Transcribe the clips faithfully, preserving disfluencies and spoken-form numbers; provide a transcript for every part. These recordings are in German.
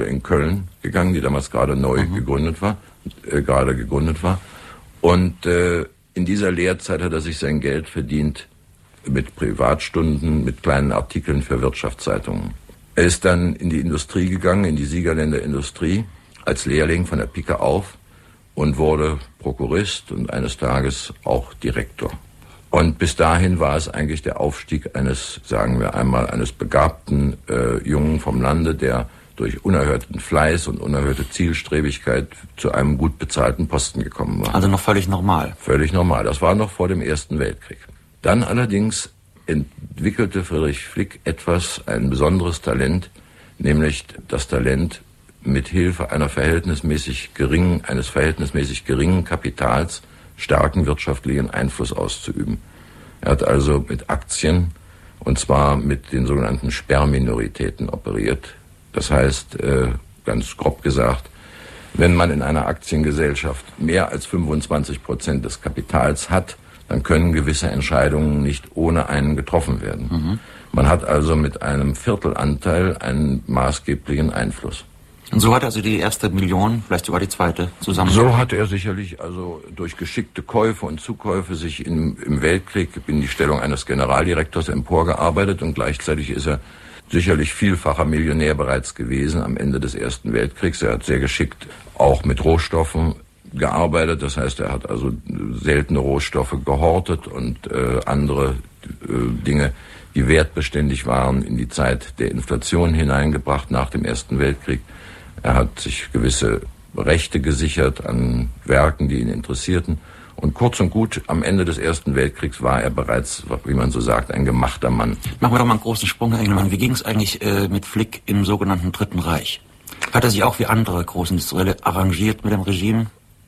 Schule in Köln gegangen, die damals gerade neu mhm. gegründet war, äh, gerade gegründet war. Und äh, in dieser Lehrzeit hat er sich sein Geld verdient mit Privatstunden, mit kleinen Artikeln für Wirtschaftszeitungen. Er ist dann in die Industrie gegangen, in die Siegerländer Industrie, als Lehrling von der Pike auf und wurde Prokurist und eines Tages auch Direktor. Und bis dahin war es eigentlich der Aufstieg eines, sagen wir einmal, eines begabten äh, Jungen vom Lande, der durch unerhörten Fleiß und unerhörte Zielstrebigkeit zu einem gut bezahlten Posten gekommen war. Also noch völlig normal. Völlig normal. Das war noch vor dem Ersten Weltkrieg. Dann allerdings entwickelte Friedrich Flick etwas, ein besonderes Talent, nämlich das Talent, mit Hilfe einer verhältnismäßig geringen, eines verhältnismäßig geringen Kapitals starken wirtschaftlichen Einfluss auszuüben. Er hat also mit Aktien, und zwar mit den sogenannten Sperrminoritäten operiert. Das heißt, äh, ganz grob gesagt, wenn man in einer Aktiengesellschaft mehr als fünfundzwanzig Prozent des Kapitals hat, dann können gewisse Entscheidungen nicht ohne einen getroffen werden. Mhm. Man hat also mit einem Viertelanteil einen maßgeblichen Einfluss. Und so hat er also die erste Million, vielleicht sogar die zweite, zusammen. So hat er sicherlich also durch geschickte Käufe und Zukäufe sich im, im Weltkrieg in die Stellung eines Generaldirektors emporgearbeitet und gleichzeitig ist er sicherlich vielfacher Millionär bereits gewesen am Ende des Ersten Weltkriegs. Er hat sehr geschickt auch mit Rohstoffen gearbeitet. Das heißt, er hat also seltene Rohstoffe gehortet und äh, andere äh, Dinge, die wertbeständig waren, in die Zeit der Inflation hineingebracht nach dem Ersten Weltkrieg. Er hat sich gewisse Rechte gesichert an Werken, die ihn interessierten. Und kurz und gut, am Ende des Ersten Weltkriegs war er bereits, wie man so sagt, ein gemachter Mann. Machen wir doch mal einen großen Sprung, Herr Engelmann. Wie ging es eigentlich äh, mit Flick im sogenannten Dritten Reich? Hat er sich auch wie andere Großindustrielle arrangiert mit dem Regime?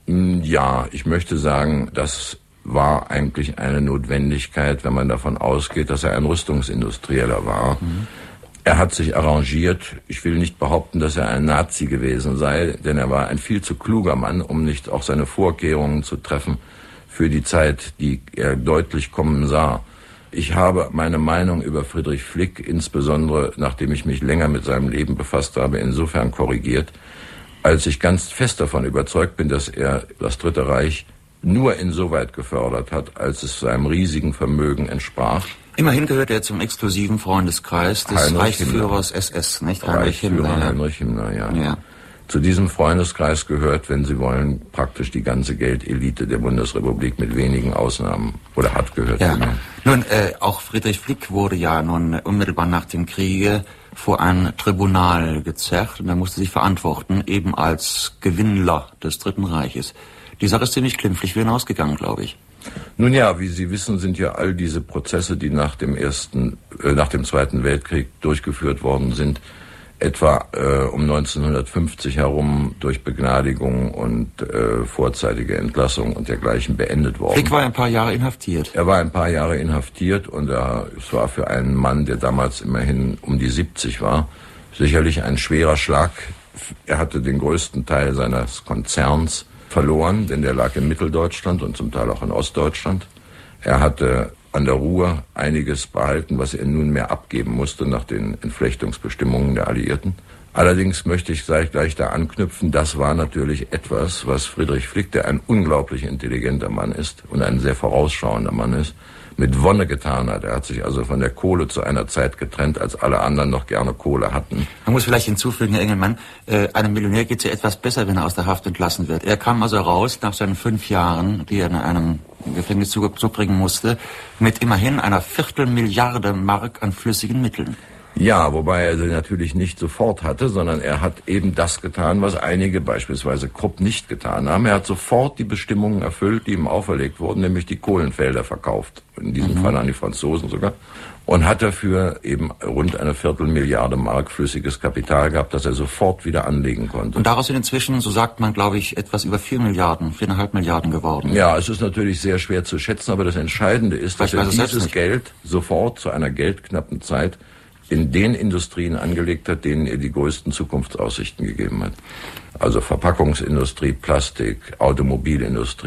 Ja, ich möchte sagen, das war eigentlich eine Notwendigkeit, wenn man davon ausgeht, dass er ein Rüstungsindustrieller war. Mhm. Er hat sich arrangiert. Ich will nicht behaupten, dass er ein Nazi gewesen sei, denn er war ein viel zu kluger Mann, um nicht auch seine Vorkehrungen zu treffen für die Zeit, die er deutlich kommen sah. Ich habe meine Meinung über Friedrich Flick, insbesondere nachdem ich mich länger mit seinem Leben befasst habe, insofern korrigiert, als ich ganz fest davon überzeugt bin, dass er das Dritte Reich nur insoweit gefördert hat, als es seinem riesigen Vermögen entsprach. Immerhin gehört er zum exklusiven Freundeskreis des Heinrich Reichsführers S S, nicht? Heinrich Himmler. Heinrich Himmler, ja. ja. Zu diesem Freundeskreis gehört, wenn Sie wollen, praktisch die ganze Geldelite der Bundesrepublik mit wenigen Ausnahmen, oder hat gehört. Ja. Nun, äh, auch Friedrich Flick wurde ja nun unmittelbar nach dem Kriege vor ein Tribunal gezerrt und er musste sich verantworten, eben als Gewinnler des Dritten Reiches. Die Sache ist ziemlich glimpflich für ihn ausgegangen, glaube ich. Nun ja, wie Sie wissen, sind ja all diese Prozesse, die nach dem ersten, äh, nach dem Zweiten Weltkrieg durchgeführt worden sind, etwa äh, um neunzehnhundertfünfzig herum durch Begnadigung und äh, vorzeitige Entlassung und dergleichen beendet worden. Flick war ein paar Jahre inhaftiert. Er war ein paar Jahre inhaftiert und er, es war für einen Mann, der damals immerhin um die siebzig war, sicherlich ein schwerer Schlag. Er hatte den größten Teil seines Konzerns verloren, denn der lag in Mitteldeutschland und zum Teil auch in Ostdeutschland. Er hatte an der Ruhr einiges behalten, was er nunmehr abgeben musste nach den Entflechtungsbestimmungen der Alliierten. Allerdings möchte ich gleich, gleich da anknüpfen, das war natürlich etwas, was Friedrich Flick, der ein unglaublich intelligenter Mann ist und ein sehr vorausschauender Mann ist, mit Wonne getan hat. Er hat sich also von der Kohle zu einer Zeit getrennt, als alle anderen noch gerne Kohle hatten. Man muss vielleicht hinzufügen, Herr Engelmann, äh, einem Millionär geht es ja etwas besser, wenn er aus der Haft entlassen wird. Er kam also raus nach seinen fünf Jahren, die er in einem Gefängnis zubringen musste, mit immerhin einer Viertelmilliarde Mark an flüssigen Mitteln. Ja, wobei er sie natürlich nicht sofort hatte, sondern er hat eben das getan, was einige, beispielsweise Krupp, nicht getan haben. Er hat sofort die Bestimmungen erfüllt, die ihm auferlegt wurden, nämlich die Kohlenfelder verkauft, in diesem mhm. Fall an die Franzosen sogar, und hat dafür eben rund eine Viertelmilliarde Mark flüssiges Kapital gehabt, das er sofort wieder anlegen konnte. Und daraus sind inzwischen, so sagt man, glaube ich, etwas über vier Milliarden, viereinhalb Milliarden geworden. Ja, es ist natürlich sehr schwer zu schätzen, aber das Entscheidende ist, dass er dieses Geld sofort zu einer geldknappen Zeit in den Industrien angelegt hat, denen er die größten Zukunftsaussichten gegeben hat. Also Verpackungsindustrie, Plastik, Automobilindustrie,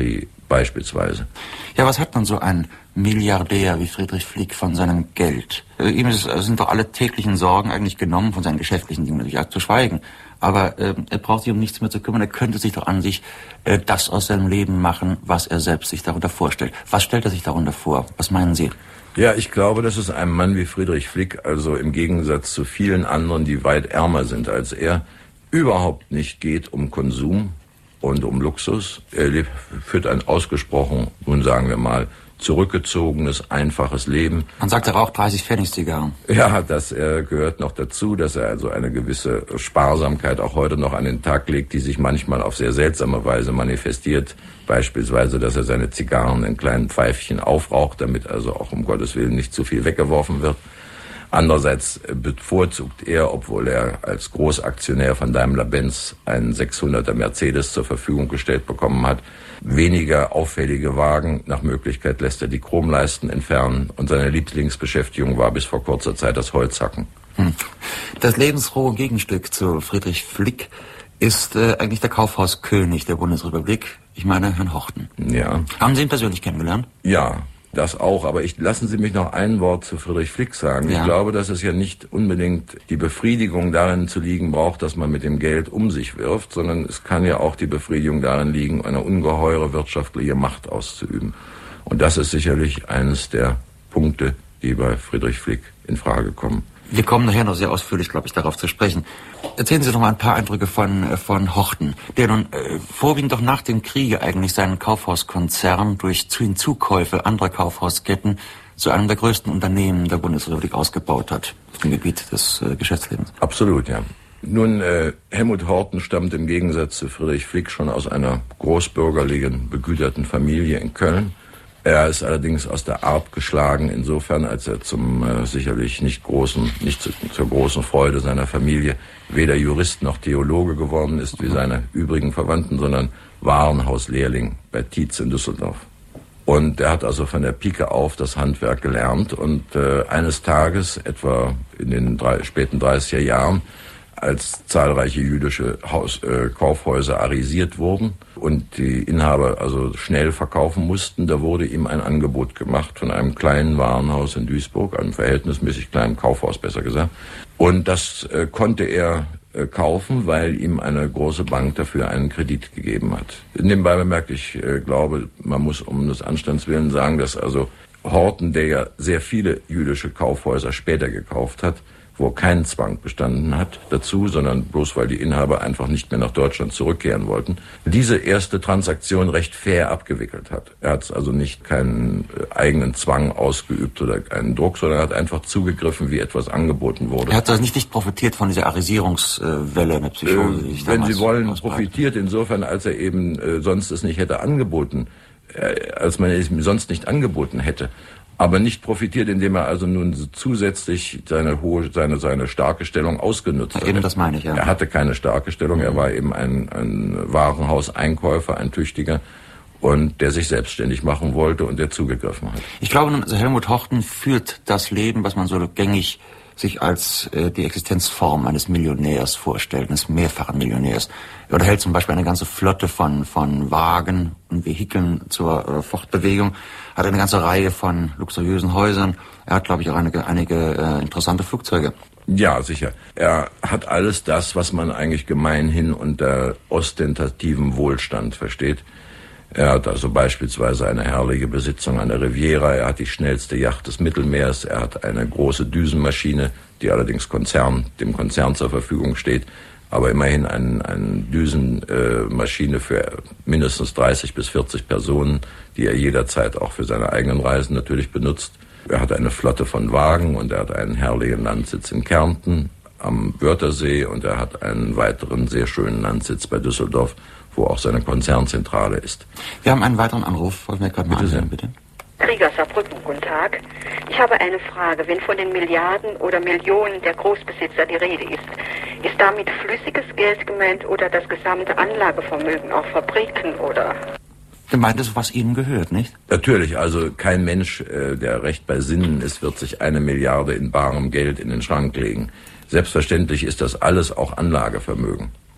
beispielsweise. Ja, was hat dann so ein Milliardär wie Friedrich Flick von seinem Geld? Äh, ihm ist, sind doch alle täglichen Sorgen eigentlich genommen, von seinen geschäftlichen Dingen natürlich auch zu schweigen. Aber äh, er braucht sich um nichts mehr zu kümmern. Er könnte sich doch an sich äh, das aus seinem Leben machen, was er selbst sich darunter vorstellt. Was stellt er sich darunter vor? Was meinen Sie? Ja, ich glaube, dass es einem Mann wie Friedrich Flick, also im Gegensatz zu vielen anderen, die weit ärmer sind als er, überhaupt nicht geht um Konsum und um Luxus. Er lebt, führt ein ausgesprochen, nun sagen wir mal, zurückgezogenes, einfaches Leben. Man sagt, er raucht dreißig Pfennig-Zigarren. Ja, das äh, gehört noch dazu, dass er also eine gewisse Sparsamkeit auch heute noch an den Tag legt, die sich manchmal auf sehr seltsame Weise manifestiert. Beispielsweise, dass er seine Zigarren in kleinen Pfeifchen aufraucht, damit also auch um Gottes Willen nicht zu viel weggeworfen wird. Andererseits bevorzugt er, obwohl er als Großaktionär von Daimler-Benz einen sechshunderter Mercedes zur Verfügung gestellt bekommen hat, weniger auffällige Wagen. Nach Möglichkeit lässt er die Chromleisten entfernen und seine Lieblingsbeschäftigung war bis vor kurzer Zeit das Holzhacken. Hm. Das lebensfrohe Gegenstück zu Friedrich Flick ist äh, eigentlich der Kaufhauskönig der Bundesrepublik. Ich meine Herrn Horten. Ja. Haben Sie ihn persönlich kennengelernt? Ja. Das auch, aber ich, lassen Sie mich noch ein Wort zu Friedrich Flick sagen. Ja. Ich glaube, dass es ja nicht unbedingt die Befriedigung darin zu liegen braucht, dass man mit dem Geld um sich wirft, sondern es kann ja auch die Befriedigung darin liegen, eine ungeheure wirtschaftliche Macht auszuüben. Und das ist sicherlich eines der Punkte, die bei Friedrich Flick in Frage kommen. Wir kommen nachher noch sehr ausführlich, glaube ich, darauf zu sprechen. Erzählen Sie doch mal ein paar Eindrücke von, von Horten, der nun äh, vorwiegend doch nach dem Kriege eigentlich seinen Kaufhauskonzern durch Hinzukäufe anderer Kaufhausketten zu einem der größten Unternehmen der Bundesrepublik ausgebaut hat, auf dem Gebiet des äh, Geschäftslebens. Absolut, ja. Nun, äh, Helmut Horten stammt im Gegensatz zu Friedrich Flick schon aus einer großbürgerlichen, begüterten Familie in Köln. Er ist allerdings aus der Art geschlagen, insofern, als er zum äh, sicherlich nicht großen, nicht zu, zur großen Freude seiner Familie weder Jurist noch Theologe geworden ist, wie seine übrigen Verwandten, sondern Warenhauslehrling bei Tietz in Düsseldorf. Und er hat also von der Pike auf das Handwerk gelernt und äh, eines Tages, etwa in den drei, späten dreißiger Jahren, als zahlreiche jüdische Haus, äh, Kaufhäuser arisiert wurden und die Inhaber also schnell verkaufen mussten, da wurde ihm ein Angebot gemacht von einem kleinen Warenhaus in Duisburg, einem verhältnismäßig kleinen Kaufhaus besser gesagt. Und das äh, konnte er äh, kaufen, weil ihm eine große Bank dafür einen Kredit gegeben hat. Nebenbei bemerkt, ich äh, glaube, man muss um des Anstands willen sagen, dass also Horten, der ja sehr viele jüdische Kaufhäuser später gekauft hat, wo kein Zwang bestanden hat dazu, sondern bloß weil die Inhaber einfach nicht mehr nach Deutschland zurückkehren wollten, diese erste Transaktion recht fair abgewickelt hat. Er hat also nicht keinen eigenen Zwang ausgeübt oder einen Druck, sondern er hat einfach zugegriffen, wie etwas angeboten wurde. Er hat also nicht, nicht profitiert von dieser Arisierungswelle in der Psychose? Äh, wenn Sie wollen, profitiert insofern, als er eben äh, sonst es nicht hätte angeboten, äh, als man es ihm sonst nicht angeboten hätte. Aber nicht profitiert, indem er also nun zusätzlich seine hohe, seine, seine starke Stellung ausgenutzt hat. Eben das meine ich, ja. Er hatte keine starke Stellung, er war eben ein, ein Warenhauseinkäufer, ein Tüchtiger und der sich selbstständig machen wollte und der zugegriffen hat. Ich glaube nun, also Helmut Horten führt das Leben, was man so gängig sich als äh, die Existenzform eines Millionärs vorstellt, eines mehrfachen Millionärs. Er unterhält zum Beispiel eine ganze Flotte von von Wagen und Vehikeln zur äh, Fortbewegung, hat eine ganze Reihe von luxuriösen Häusern. Er hat, glaube ich, auch einige, einige äh, interessante Flugzeuge. Ja, sicher. Er hat alles das, was man eigentlich gemeinhin unter ostentativem Wohlstand versteht. Er hat also beispielsweise eine herrliche Besitzung an der Riviera, er hat die schnellste Yacht des Mittelmeers, er hat eine große Düsenmaschine, die allerdings Konzern, dem Konzern zur Verfügung steht, aber immerhin eine ein Düsenmaschine äh, für mindestens dreißig bis vierzig Personen, die er jederzeit auch für seine eigenen Reisen natürlich benutzt. Er hat eine Flotte von Wagen und er hat einen herrlichen Landsitz in Kärnten am Wörthersee und er hat einen weiteren sehr schönen Landsitz bei Düsseldorf, wo auch seine Konzernzentrale ist. Wir haben einen weiteren Anruf, wollen wir gerade mal anhören, bitte. Krieger Saarbrücken, guten Tag. Ich habe eine Frage. Wenn von den Milliarden oder Millionen der Großbesitzer die Rede ist, ist damit flüssiges Geld gemeint oder das gesamte Anlagevermögen, auch Fabriken oder... Gemeint ist, was ihnen gehört, nicht? Natürlich, also kein Mensch, äh, der recht bei Sinnen ist, wird sich eine Milliarde in barem Geld in den Schrank legen. Selbstverständlich ist das alles auch Anlagevermögen.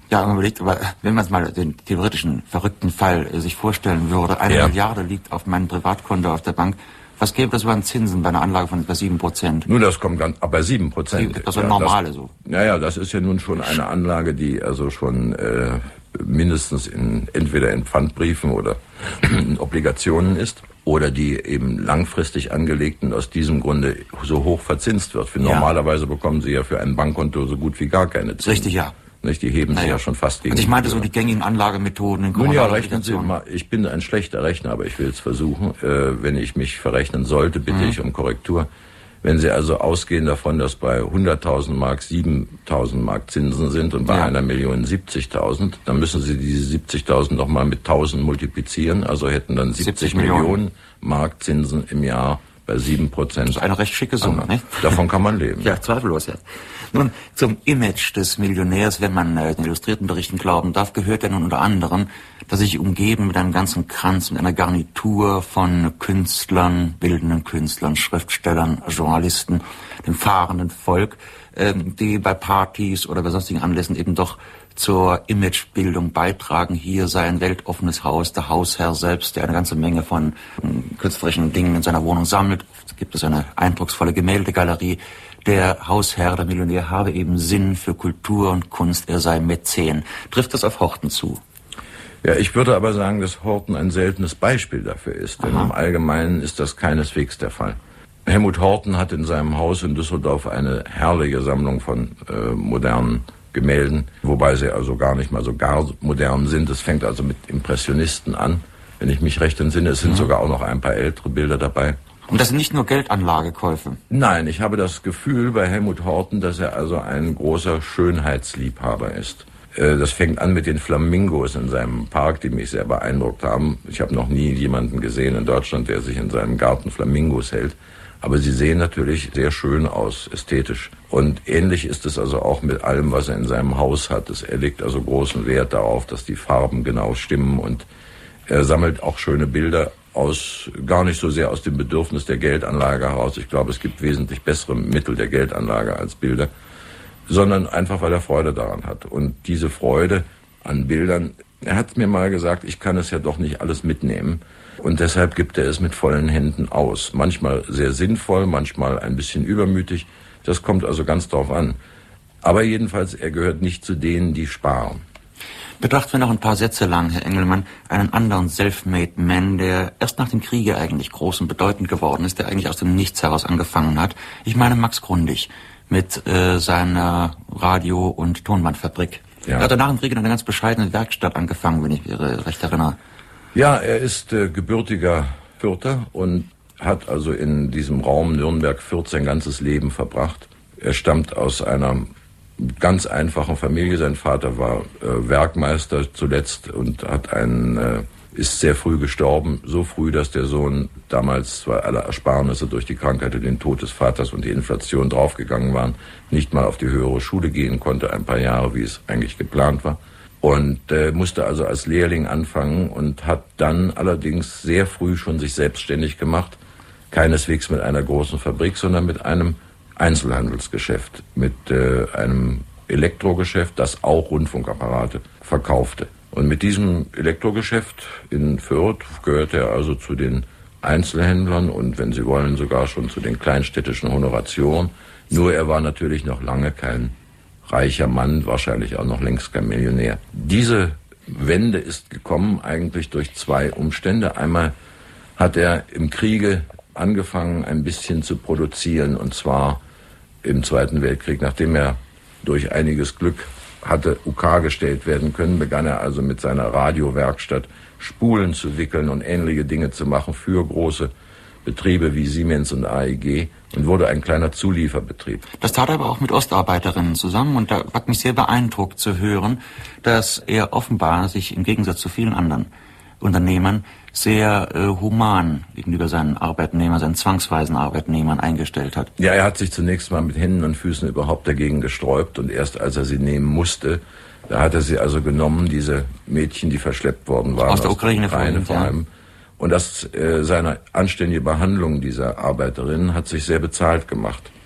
Ja, man überlegt, aber wenn man es mal den theoretischen, verrückten Fall äh, sich vorstellen würde, eine ja. Milliarde liegt auf meinem Privatkonto auf der Bank, was gäbe das an Zinsen bei einer Anlage von etwa sieben Prozent? Nun, das kommt ganz, aber sieben Prozent. Das ist ja normale so. Naja, das ist ja nun schon eine Anlage, die also schon äh, mindestens in entweder in Pfandbriefen oder in Obligationen ist oder die eben langfristig angelegt und aus diesem Grunde so hoch verzinst wird. Für ja. Normalerweise bekommen Sie ja für ein Bankkonto so gut wie gar keine Zinsen. Richtig, ja. Nicht, die heben naja. sie ja schon fast gegen. Und ich meinte so die gängigen Anlagemethoden in Nun ja, rechnen Sie mal. Ich bin ein schlechter Rechner, aber ich will es versuchen. Äh, wenn ich mich verrechnen sollte, bitte mhm. ich um Korrektur. Wenn Sie also ausgehen davon, dass bei hunderttausend Mark siebentausend Mark Zinsen sind und bei ja. einer Million siebzigtausend, dann müssen Sie diese siebzigtausend nochmal mit tausend multiplizieren. Also hätten dann siebzig Millionen Mark Zinsen im Jahr bei sieben Prozent. Das ist eine recht schicke Summe, ne? Davon kann man leben. Ja, zweifellos, ja. Nun, zum Image des Millionärs, wenn man äh, den illustrierten Berichten glauben darf, gehört ja nun unter anderem, dass ich umgeben mit einem ganzen Kranz, mit einer Garnitur von Künstlern, bildenden Künstlern, Schriftstellern, Journalisten, dem fahrenden Volk, äh, die bei Partys oder bei sonstigen Anlässen eben doch zur Imagebildung beitragen. Hier sei ein weltoffenes Haus, der Hausherr selbst, der eine ganze Menge von äh, künstlerischen Dingen in seiner Wohnung sammelt. Es gibt es eine eindrucksvolle Gemäldegalerie. Der Hausherr, der Millionär, habe eben Sinn für Kultur und Kunst, er sei Mäzen. Trifft das auf Horten zu? Ja, ich würde aber sagen, dass Horten ein seltenes Beispiel dafür ist, denn Aha. im Allgemeinen ist das keineswegs der Fall. Helmut Horten hat in seinem Haus in Düsseldorf eine herrliche Sammlung von äh, modernen Gemälden, wobei sie also gar nicht mal so gar modern sind. Es fängt also mit Impressionisten an, wenn ich mich recht entsinne. Es sind mhm. sogar auch noch ein paar ältere Bilder dabei. Und das sind nicht nur Geldanlagekäufe? Nein, ich habe das Gefühl bei Helmut Horten, dass er also ein großer Schönheitsliebhaber ist. Das fängt an mit den Flamingos in seinem Park, die mich sehr beeindruckt haben. Ich habe noch nie jemanden gesehen in Deutschland, der sich in seinem Garten Flamingos hält. Aber sie sehen natürlich sehr schön aus, ästhetisch. Und ähnlich ist es also auch mit allem, was er in seinem Haus hat. Er legt also großen Wert darauf, dass die Farben genau stimmen. Und er sammelt auch schöne Bilder aus, gar nicht so sehr aus dem Bedürfnis der Geldanlage heraus. Ich glaube, es gibt wesentlich bessere Mittel der Geldanlage als Bilder, sondern einfach, weil er Freude daran hat. Und diese Freude an Bildern, er hat mir mal gesagt, ich kann es ja doch nicht alles mitnehmen. Und deshalb gibt er es mit vollen Händen aus. Manchmal sehr sinnvoll, manchmal ein bisschen übermütig. Das kommt also ganz drauf an. Aber jedenfalls, er gehört nicht zu denen, die sparen. Betrachten wir noch ein paar Sätze lang, Herr Engelmann, einen anderen Self-Made Man, der erst nach dem Kriege eigentlich groß und bedeutend geworden ist, der eigentlich aus dem Nichts heraus angefangen hat. Ich meine Max Grundig mit äh, seiner Radio- und Tonbandfabrik. Ja. Er hat nach dem Krieg in einer ganz bescheidenen Werkstatt angefangen, wenn ich mich recht erinnere. Ja, er ist äh, gebürtiger Fürther und hat also in diesem Raum Nürnberg-Fürth sein ganzes Leben verbracht. Er stammt aus einer ganz einfachen Familie. Sein Vater war äh, Werkmeister zuletzt und hat einen, äh, ist sehr früh gestorben. So früh, dass der Sohn damals, weil alle Ersparnisse durch die Krankheit und den Tod des Vaters und die Inflation draufgegangen waren, nicht mal auf die höhere Schule gehen konnte, ein paar Jahre, wie es eigentlich geplant war. Und äh, musste also als Lehrling anfangen und hat dann allerdings sehr früh schon sich selbstständig gemacht. Keineswegs mit einer großen Fabrik, sondern mit einem Einzelhandelsgeschäft, mit äh, einem Elektrogeschäft, das auch Rundfunkapparate verkaufte. Und mit diesem Elektrogeschäft in Fürth gehört er also zu den Einzelhändlern und, wenn Sie wollen, sogar schon zu den kleinstädtischen Honoratioren. Nur er war natürlich noch lange kein reicher Mann, wahrscheinlich auch noch längst kein Millionär. Diese Wende ist gekommen eigentlich durch zwei Umstände. Einmal hat er im Kriege angefangen, ein bisschen zu produzieren, und zwar im Zweiten Weltkrieg. Nachdem er durch einiges Glück hatte U K gestellt werden können, begann er also mit seiner Radiowerkstatt Spulen zu wickeln und ähnliche Dinge zu machen für große Betriebe wie Siemens und A E G und wurde ein kleiner Zulieferbetrieb. Das tat er aber auch mit Ostarbeiterinnen zusammen, und da hat mich sehr beeindruckt zu hören, dass er offenbar sich im Gegensatz zu vielen anderen Unternehmern sehr äh, human gegenüber seinen Arbeitnehmern, seinen zwangsweisen Arbeitnehmern eingestellt hat. Ja, er hat sich zunächst mal mit Händen und Füßen überhaupt dagegen gesträubt, und erst als er sie nehmen musste, da hat er sie also genommen, diese Mädchen, die verschleppt worden waren. Aus der Ukraine, aus der Ukraine vor allem. Ja. Und das, äh, seine anständige Behandlung dieser Arbeiterinnen hat sich sehr bezahlt gemacht.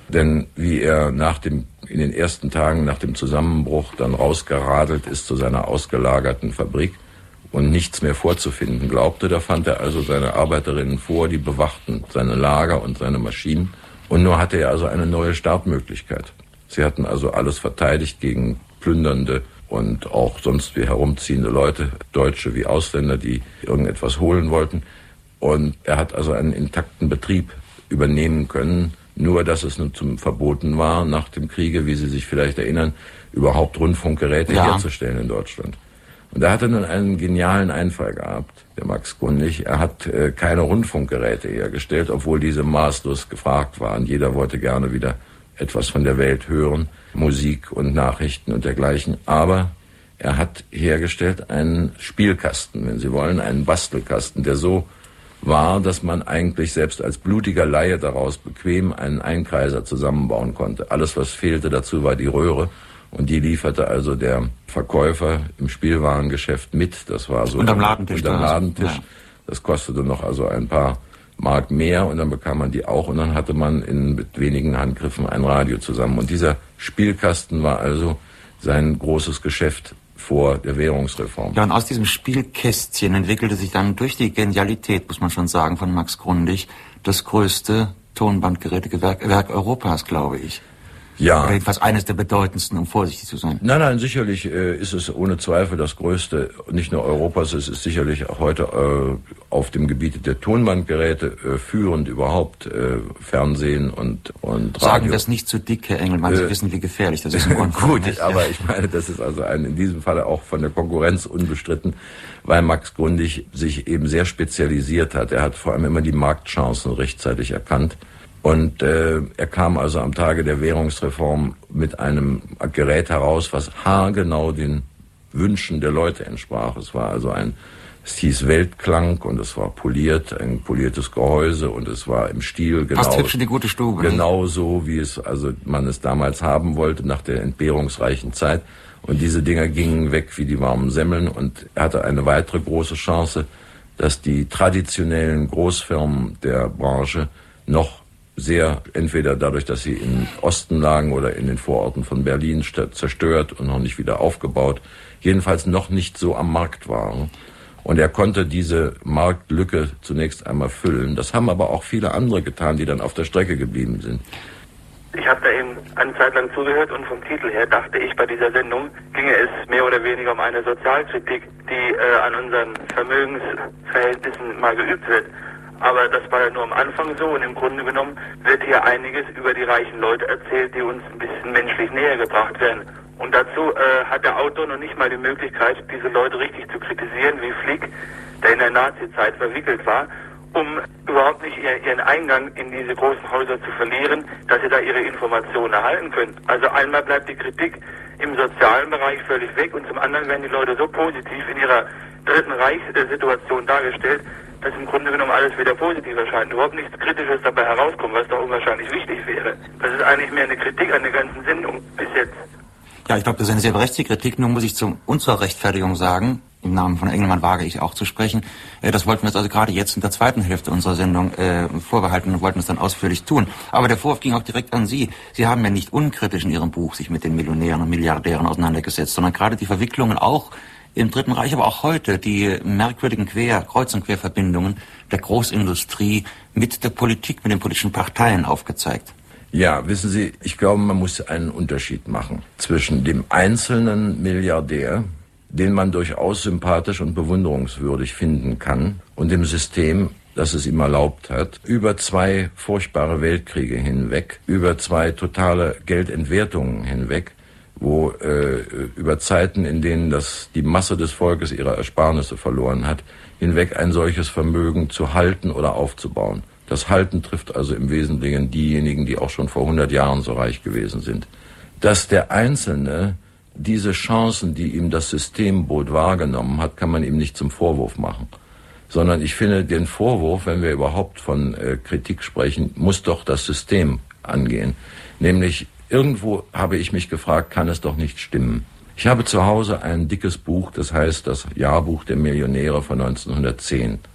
Denn wie er nach dem, in den ersten Tagen nach dem Zusammenbruch dann rausgeradelt ist zu seiner ausgelagerten Fabrik und nichts mehr vorzufinden glaubte, da fand er also seine Arbeiterinnen vor, die bewachten seine Lager und seine Maschinen. Und nur hatte er also eine neue Startmöglichkeit. Sie hatten also alles verteidigt gegen plündernde und auch sonst wie herumziehende Leute, Deutsche wie Ausländer, die irgendetwas holen wollten. Und er hat also einen intakten Betrieb übernehmen können, nur dass es nun zum Verboten war, nach dem Kriege, wie Sie sich vielleicht erinnern, überhaupt Rundfunkgeräte ja. herzustellen in Deutschland. Und da hat er nun einen genialen Einfall gehabt, der Max Grundig. Er hat äh, keine Rundfunkgeräte hergestellt, obwohl diese maßlos gefragt waren. Jeder wollte gerne wieder etwas von der Welt hören, Musik und Nachrichten und dergleichen. Aber er hat hergestellt einen Spielkasten, wenn Sie wollen, einen Bastelkasten, der so war, dass man eigentlich selbst als blutiger Laie daraus bequem einen Einkreiser zusammenbauen konnte. Alles, was fehlte dazu, war die Röhre. Und die lieferte also der Verkäufer im Spielwarengeschäft mit. Das war so unterm Ladentisch. Unterm Ladentisch. Ja. Das kostete noch also ein paar Mark mehr und dann bekam man die auch und dann hatte man in mit wenigen Handgriffen ein Radio zusammen. Und dieser Spielkasten war also sein großes Geschäft vor der Währungsreform. Ja, und aus diesem Spielkästchen entwickelte sich dann durch die Genialität, muss man schon sagen, von Max Grundig, das größte Tonbandgerätewerk Werk Europas, glaube ich. Ja. Oder jedenfalls eines der bedeutendsten, um vorsichtig zu sein. Nein, nein, sicherlich äh, ist es ohne Zweifel das größte, nicht nur Europas, es ist sicherlich auch heute äh, auf dem Gebiet der Tonbandgeräte äh, führend überhaupt äh, Fernsehen und, und Radio. Sagen wir es nicht zu dick, Herr Engelmann, Sie äh, wissen, wie gefährlich das ist. Gut, nicht, aber ich meine, das ist also ein, in diesem Falle auch von der Konkurrenz unbestritten, weil Max Grundig sich eben sehr spezialisiert hat. Er hat vor allem immer die Marktchancen rechtzeitig erkannt. Und äh, er kam also am Tage der Währungsreform mit einem Gerät heraus, was haargenau den Wünschen der Leute entsprach. Es war also ein, es hieß Weltklang und es war poliert, ein poliertes Gehäuse und es war im Stil genau. Fast hübsch in die gute Stube. Genau so, wie es also man es damals haben wollte nach der entbehrungsreichen Zeit. Und diese Dinger gingen weg wie die warmen Semmeln und er hatte eine weitere große Chance, dass die traditionellen Großfirmen der Branche noch sehr, entweder dadurch, dass sie im Osten lagen oder in den Vororten von Berlin zerstört und noch nicht wieder aufgebaut, jedenfalls noch nicht so am Markt waren. Und er konnte diese Marktlücke zunächst einmal füllen. Das haben aber auch viele andere getan, die dann auf der Strecke geblieben sind. Ich habe da eben eine Zeit lang zugehört und vom Titel her dachte ich, bei dieser Sendung ginge es mehr oder weniger um eine Sozialkritik, die äh, an unseren Vermögensverhältnissen mal geübt wird. Aber das war ja nur am Anfang so und im Grunde genommen wird hier einiges über die reichen Leute erzählt, die uns ein bisschen menschlich näher gebracht werden. Und dazu äh, hat der Autor noch nicht mal die Möglichkeit, diese Leute richtig zu kritisieren, wie Flick, der in der Nazi-Zeit verwickelt war, um überhaupt nicht ihren Eingang in diese großen Häuser zu verlieren, dass sie da ihre Informationen erhalten können. Also einmal bleibt die Kritik im sozialen Bereich völlig weg und zum anderen werden die Leute so positiv in ihrer Dritten Reichssituation dargestellt, dass im Grunde genommen alles wieder positiv erscheint. Überhaupt nichts Kritisches dabei herauskommt, was doch unwahrscheinlich wichtig wäre. Das ist eigentlich mehr eine Kritik an der ganzen Sendung bis jetzt. Ja, ich glaube, das ist eine sehr berechtigte Kritik. Nun muss ich zu unserer Rechtfertigung sagen, im Namen von Engelmann wage ich auch zu sprechen, äh, das wollten wir uns also gerade jetzt in der zweiten Hälfte unserer Sendung äh, vorbehalten und wollten es dann ausführlich tun. Aber der Vorwurf ging auch direkt an Sie. Sie haben ja nicht unkritisch in Ihrem Buch sich mit den Millionären und Milliardären auseinandergesetzt, sondern gerade die Verwicklungen auch im Dritten Reich, aber auch heute die merkwürdigen Quer-, Kreuz- und Querverbindungen der Großindustrie mit der Politik, mit den politischen Parteien aufgezeigt. Ja, wissen Sie, ich glaube, man muss einen Unterschied machen zwischen dem einzelnen Milliardär, den man durchaus sympathisch und bewunderungswürdig finden kann, und dem System, das es ihm erlaubt hat, über zwei furchtbare Weltkriege hinweg, über zwei totale Geldentwertungen hinweg, wo äh, über Zeiten, in denen das die Masse des Volkes ihre Ersparnisse verloren hat, hinweg ein solches Vermögen zu halten oder aufzubauen. Das Halten trifft also im Wesentlichen diejenigen, die auch schon vor hundert Jahren so reich gewesen sind. Dass der Einzelne diese Chancen, die ihm das System bot, wahrgenommen hat, kann man ihm nicht zum Vorwurf machen. Sondern ich finde, den Vorwurf, wenn wir überhaupt von äh, Kritik sprechen, muss doch das System angehen. Nämlich, irgendwo habe ich mich gefragt, kann es doch nicht stimmen. Ich habe zu Hause ein dickes Buch, das heißt das Jahrbuch der Millionäre von neunzehnhundertzehn.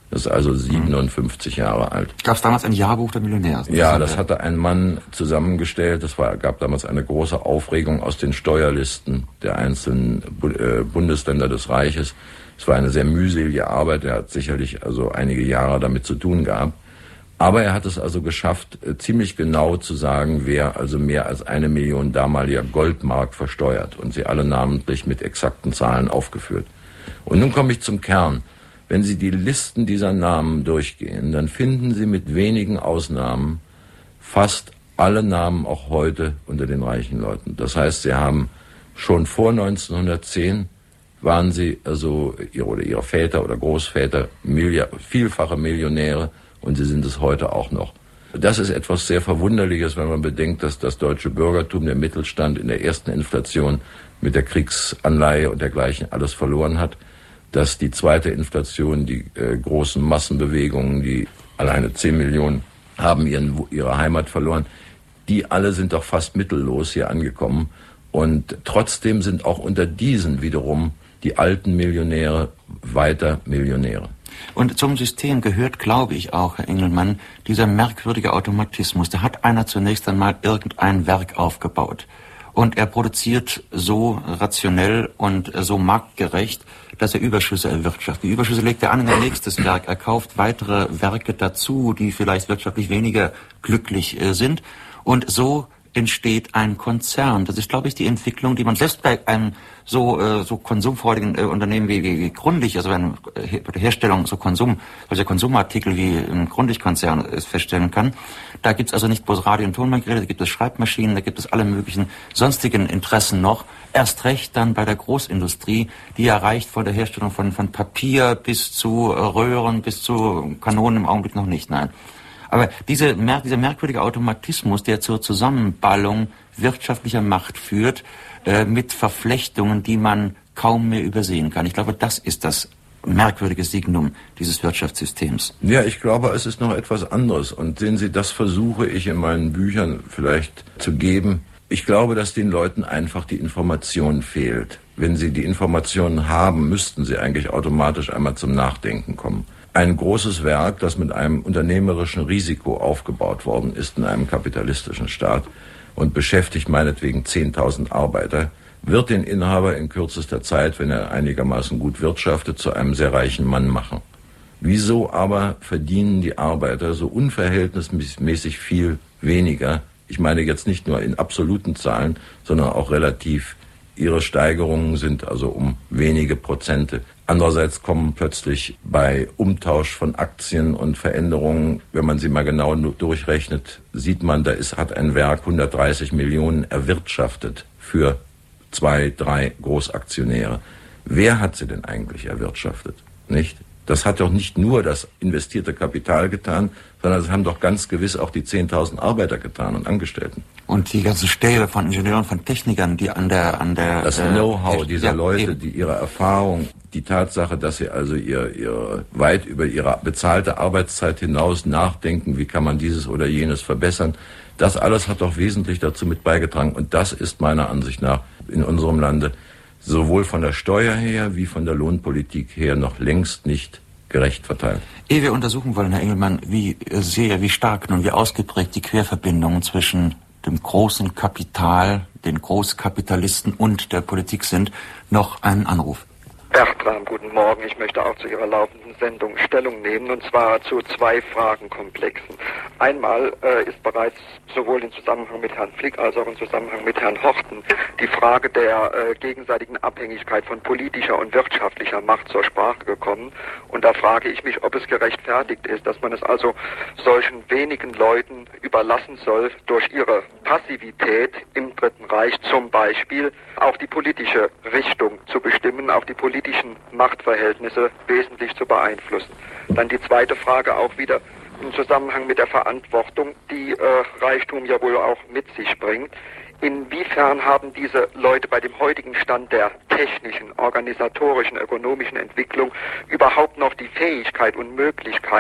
Das ist also siebenundfünfzig Jahre alt. Gab es damals ein Jahrbuch der Millionäre? Ja, das hatte ein Mann zusammengestellt. Es war, gab damals eine große Aufregung aus den Steuerlisten der einzelnen Bu- äh, Bundesländer des Reiches. Es war eine sehr mühselige Arbeit. Er hat sicherlich also einige Jahre damit zu tun gehabt. Aber er hat es also geschafft, äh, ziemlich genau zu sagen, wer also mehr als eine Million damaliger Goldmark versteuert. Und sie alle namentlich mit exakten Zahlen aufgeführt. Und nun komme ich zum Kern. Wenn Sie die Listen dieser Namen durchgehen, dann finden Sie mit wenigen Ausnahmen fast alle Namen auch heute unter den reichen Leuten. Das heißt, Sie haben schon vor neunzehnhundertzehn waren Sie, also Ihre oder Ihre Väter oder Großväter, Milliard, vielfache Millionäre, und sie sind es heute auch noch. Das ist etwas sehr Verwunderliches, wenn man bedenkt, dass das deutsche Bürgertum, der Mittelstand in der ersten Inflation mit der Kriegsanleihe und dergleichen alles verloren hat, dass die zweite Inflation, die äh, großen Massenbewegungen, die alleine zehn Millionen haben ihren, ihre Heimat verloren, die alle sind doch fast mittellos hier angekommen. Und trotzdem sind auch unter diesen wiederum die alten Millionäre weiter Millionäre. Und zum System gehört, glaube ich auch, Herr Engelmann, dieser merkwürdige Automatismus. Da hat einer zunächst einmal irgendein Werk aufgebaut. Und er produziert so rationell und so marktgerecht, dass er Überschüsse erwirtschaftet. Die Überschüsse legt er an in ein nächstes Werk. Er kauft weitere Werke dazu, die vielleicht wirtschaftlich weniger glücklich äh, sind. Und so entsteht ein Konzern. Das ist, glaube ich, die Entwicklung, die man selbst bei einem so äh, so konsumfreudigen äh, Unternehmen wie, wie, wie Grundig, also bei der Herstellung so Konsum, solcher Konsumartikel wie im Grundig-Konzern äh, feststellen kann. Da gibt es also nicht bloß Radio- und Tonbandgeräte, da gibt es Schreibmaschinen, da gibt es alle möglichen sonstigen Interessen noch. Erst recht dann bei der Großindustrie, die ja reicht von der Herstellung von, von Papier bis zu äh, Röhren, bis zu Kanonen im Augenblick noch nicht, nein. Aber diese, dieser merkwürdige Automatismus, der zur Zusammenballung wirtschaftlicher Macht führt, äh, mit Verflechtungen, die man kaum mehr übersehen kann. Ich glaube, das ist das merkwürdige Signum dieses Wirtschaftssystems. Ja, ich glaube, es ist noch etwas anderes. Und sehen Sie, das versuche ich in meinen Büchern vielleicht zu geben. Ich glaube, dass den Leuten einfach die Information fehlt. Wenn sie die Informationen haben, müssten sie eigentlich automatisch einmal zum Nachdenken kommen. Ein großes Werk, das mit einem unternehmerischen Risiko aufgebaut worden ist in einem kapitalistischen Staat und beschäftigt meinetwegen zehntausend Arbeiter, wird den Inhaber in kürzester Zeit, wenn er einigermaßen gut wirtschaftet, zu einem sehr reichen Mann machen. Wieso aber verdienen die Arbeiter so unverhältnismäßig viel weniger? Ich meine jetzt nicht nur in absoluten Zahlen, sondern auch relativ. Ihre Steigerungen sind also um wenige Prozente. Andererseits kommen plötzlich bei Umtausch von Aktien und Veränderungen, wenn man sie mal genau durchrechnet, sieht man, da ist, hat ein Werk hundertdreißig Millionen erwirtschaftet für zwei, drei Großaktionäre. Wer hat sie denn eigentlich erwirtschaftet? Nicht? Das hat doch nicht nur das investierte Kapital getan, sondern das haben doch ganz gewiss auch die zehntausend Arbeiter getan und Angestellten. Und die ganzen Stäbe von Ingenieuren, von Technikern, die an der... an der Das äh, Know-how dieser ja, Leute, eben. die ihre Erfahrung, die Tatsache, dass sie also ihr, ihr weit über ihre bezahlte Arbeitszeit hinaus nachdenken, wie kann man dieses oder jenes verbessern, das alles hat doch wesentlich dazu mit beigetragen. Und das ist meiner Ansicht nach in unserem Lande sowohl von der Steuer her wie von der Lohnpolitik her noch längst nicht gerecht verteilt. Ehe wir untersuchen wollen, Herr Engelmann, wie sehr, wie stark nun, wie ausgeprägt die Querverbindungen zwischen dem großen Kapital, den Großkapitalisten und der Politik sind, noch einen Anruf. Bertram, guten Morgen. Ich möchte auch zu Ihrer laufenden Sendung Stellung nehmen, und zwar zu zwei Fragenkomplexen. Einmal äh, ist bereits sowohl im Zusammenhang mit Herrn Flick als auch im Zusammenhang mit Herrn Horten die Frage der äh, gegenseitigen Abhängigkeit von politischer und wirtschaftlicher Macht zur Sprache gekommen. Und da frage ich mich, ob es gerechtfertigt ist, dass man es also solchen wenigen Leuten überlassen soll, durch ihre Passivität im Dritten Reich zum Beispiel auch die politische Richtung zu bestimmen, auch die politischen Machtverhältnisse wesentlich zu beeinflussen. Dann die zweite Frage auch wieder im Zusammenhang mit der Verantwortung, die äh, Reichtum ja wohl auch mit sich bringt. Inwiefern haben diese Leute bei dem heutigen Stand der technischen, organisatorischen, ökonomischen Entwicklung überhaupt noch die Fähigkeit und Möglichkeit,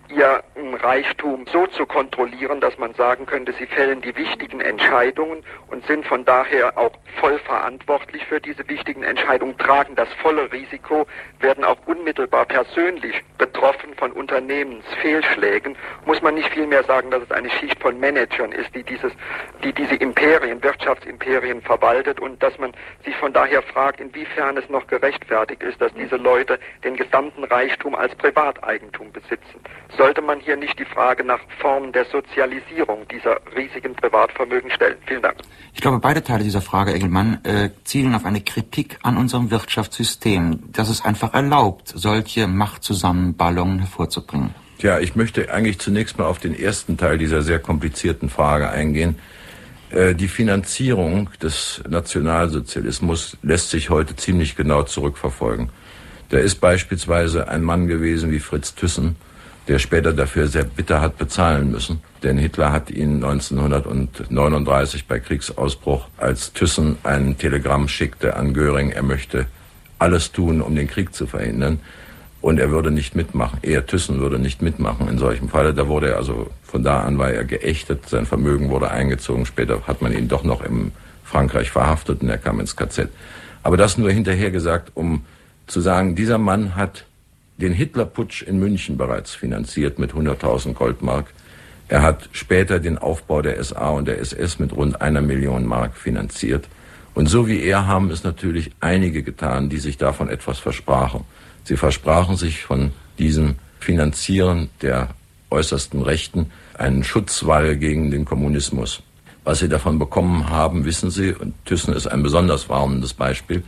ihr Reichtum so zu kontrollieren, dass man sagen könnte, sie fällen die wichtigen Entscheidungen und sind von daher auch voll verantwortlich für diese wichtigen Entscheidungen, tragen das volle Risiko, werden auch unmittelbar persönlich betroffen von Unternehmensfehlschlägen. Muss man nicht vielmehr sagen, dass es eine Schicht von Managern ist, die dieses, die diese Imperien, Wirtschaftsimperien verwaltet, und dass man sich von daher fragt, inwiefern es noch gerechtfertigt ist, dass diese Leute den gesamten Reichtum als Privateigentum besitzen. Sollte man hier nicht die Frage nach Formen der Sozialisierung dieser riesigen Privatvermögen stellen? Vielen Dank. Ich glaube, beide Teile dieser Frage, Engelmann, äh, zielen auf eine Kritik an unserem Wirtschaftssystem, das es einfach erlaubt, solche Machtzusammenballungen hervorzubringen. Tja, ich möchte eigentlich zunächst mal auf den ersten Teil dieser sehr komplizierten Frage eingehen. Äh, die Finanzierung des Nationalsozialismus lässt sich heute ziemlich genau zurückverfolgen. Da ist beispielsweise ein Mann gewesen wie Fritz Thyssen, der später dafür sehr bitter hat bezahlen müssen. Denn Hitler hat ihn neunzehnhundertneununddreißig bei Kriegsausbruch, als Thyssen ein Telegramm schickte an Göring, er möchte alles tun, um den Krieg zu verhindern. Und er würde nicht mitmachen. Er, Thyssen, würde nicht mitmachen in solchem Falle. Da wurde er also, von da an war er geächtet, sein Vermögen wurde eingezogen. Später hat man ihn doch noch in Frankreich verhaftet und er kam ins K Z. Aber das nur hinterher gesagt, um zu sagen, dieser Mann hat den Hitlerputsch in München bereits finanziert mit hunderttausend Goldmark. Er hat später den Aufbau der S A und der S S mit rund einer Million Mark finanziert. Und so wie er haben es natürlich einige getan, die sich davon etwas versprachen. Sie versprachen sich von diesem Finanzieren der äußersten Rechten einen Schutzwall gegen den Kommunismus. Was sie davon bekommen haben, wissen Sie, und Thyssen ist ein besonders warnendes Beispiel.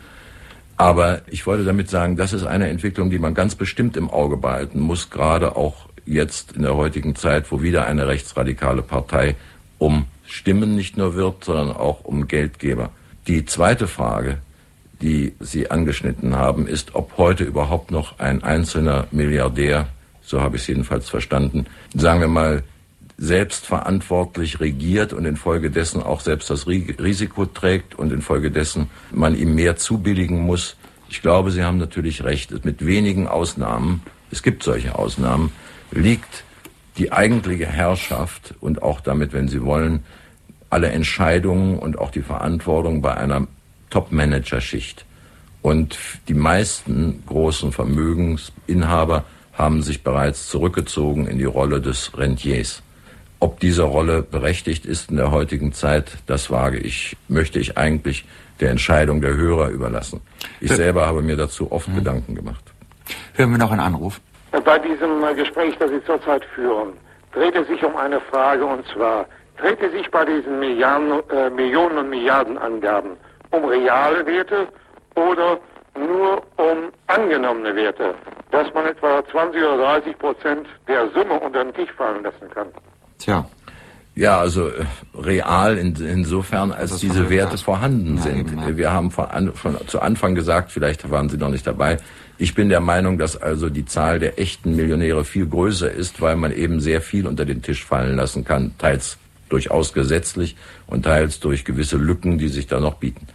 Aber ich wollte damit sagen, das ist eine Entwicklung, die man ganz bestimmt im Auge behalten muss, gerade auch jetzt in der heutigen Zeit, wo wieder eine rechtsradikale Partei um Stimmen nicht nur wirbt, sondern auch um Geldgeber. Die zweite Frage, die Sie angeschnitten haben, ist, ob heute überhaupt noch ein einzelner Milliardär, so habe ich es jedenfalls verstanden, sagen wir mal, selbstverantwortlich regiert und infolgedessen auch selbst das Risiko trägt und infolgedessen man ihm mehr zubilligen muss. Ich glaube, Sie haben natürlich recht. Mit wenigen Ausnahmen, es gibt solche Ausnahmen, liegt die eigentliche Herrschaft und auch damit, wenn Sie wollen, alle Entscheidungen und auch die Verantwortung bei einer Top-Manager-Schicht. Und die meisten großen Vermögensinhaber haben sich bereits zurückgezogen in die Rolle des Rentiers. Ob diese Rolle berechtigt ist in der heutigen Zeit, das wage ich, möchte ich eigentlich der Entscheidung der Hörer überlassen. Ich selber habe mir dazu oft hm. Gedanken gemacht. Hören wir noch einen Anruf. Bei diesem Gespräch, das Sie zurzeit führen, dreht es sich um eine Frage, und zwar, dreht es sich bei diesen Milliarden, äh, Millionen und Milliardenangaben um reale Werte oder nur um angenommene Werte, dass man etwa zwanzig oder dreißig Prozent der Summe unter den Tisch fallen lassen kann? Tja. Ja, also äh, real in, insofern, als diese Werte vorhanden sind. Ja, eben, ja. Wir haben von, an, von zu Anfang gesagt, vielleicht waren Sie noch nicht dabei, ich bin der Meinung, dass also die Zahl der echten Millionäre viel größer ist, weil man eben sehr viel unter den Tisch fallen lassen kann, teils durchaus gesetzlich und teils durch gewisse Lücken, die sich da noch bieten.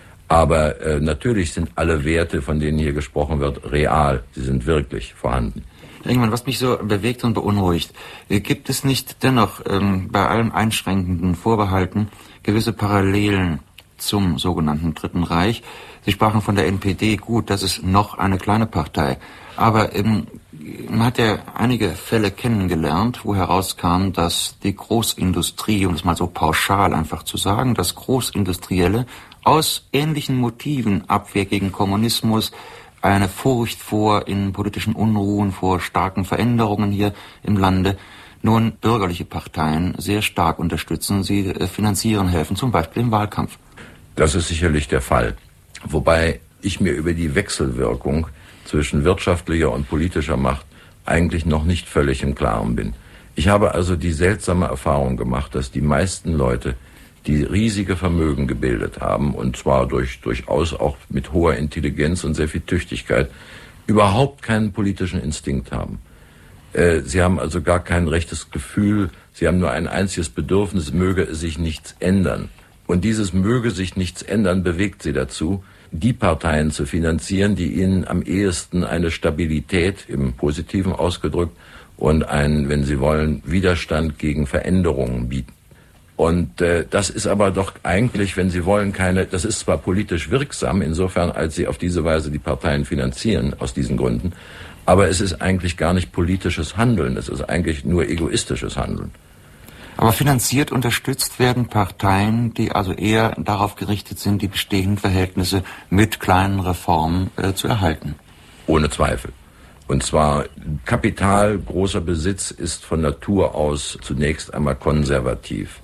Aber äh, natürlich sind alle Werte, von denen hier gesprochen wird, real. Sie sind wirklich vorhanden. Irgendwann, was mich so bewegt und beunruhigt, gibt es nicht dennoch ähm, bei allem einschränkenden Vorbehalten gewisse Parallelen zum sogenannten Dritten Reich? Sie sprachen von der N P D, gut, das ist noch eine kleine Partei, aber ähm, man hat ja einige Fälle kennengelernt, wo herauskam, dass die Großindustrie, um es mal so pauschal einfach zu sagen, das Großindustrielle aus ähnlichen Motiven, Abwehr gegen Kommunismus, eine Furcht vor innenpolitischen Unruhen, vor starken Veränderungen hier im Lande, nun bürgerliche Parteien sehr stark unterstützen, sie äh, finanzieren, helfen, zum Beispiel im Wahlkampf. Das ist sicherlich der Fall. Wobei ich mir über die Wechselwirkung zwischen wirtschaftlicher und politischer Macht eigentlich noch nicht völlig im Klaren bin. Ich habe also die seltsame Erfahrung gemacht, dass die meisten Leute, die riesige Vermögen gebildet haben, und zwar durch, durchaus auch mit hoher Intelligenz und sehr viel Tüchtigkeit, überhaupt keinen politischen Instinkt haben. Äh, sie haben also gar kein rechtes Gefühl, sie haben nur ein einziges Bedürfnis, möge es sich nichts ändern. Und dieses möge sich nichts ändern bewegt sie dazu, die Parteien zu finanzieren, die ihnen am ehesten eine Stabilität, im Positiven ausgedrückt, und einen, wenn Sie wollen, Widerstand gegen Veränderungen bieten. Und äh, das ist aber doch eigentlich, wenn Sie wollen, keine, das ist zwar politisch wirksam, insofern, als Sie auf diese Weise die Parteien finanzieren, aus diesen Gründen, aber es ist eigentlich gar nicht politisches Handeln, es ist eigentlich nur egoistisches Handeln. Aber finanziert, unterstützt werden Parteien, die also eher darauf gerichtet sind, die bestehenden Verhältnisse mit kleinen Reformen äh, zu erhalten. Ohne Zweifel. Und zwar Kapital, großer Besitz ist von Natur aus zunächst einmal konservativ.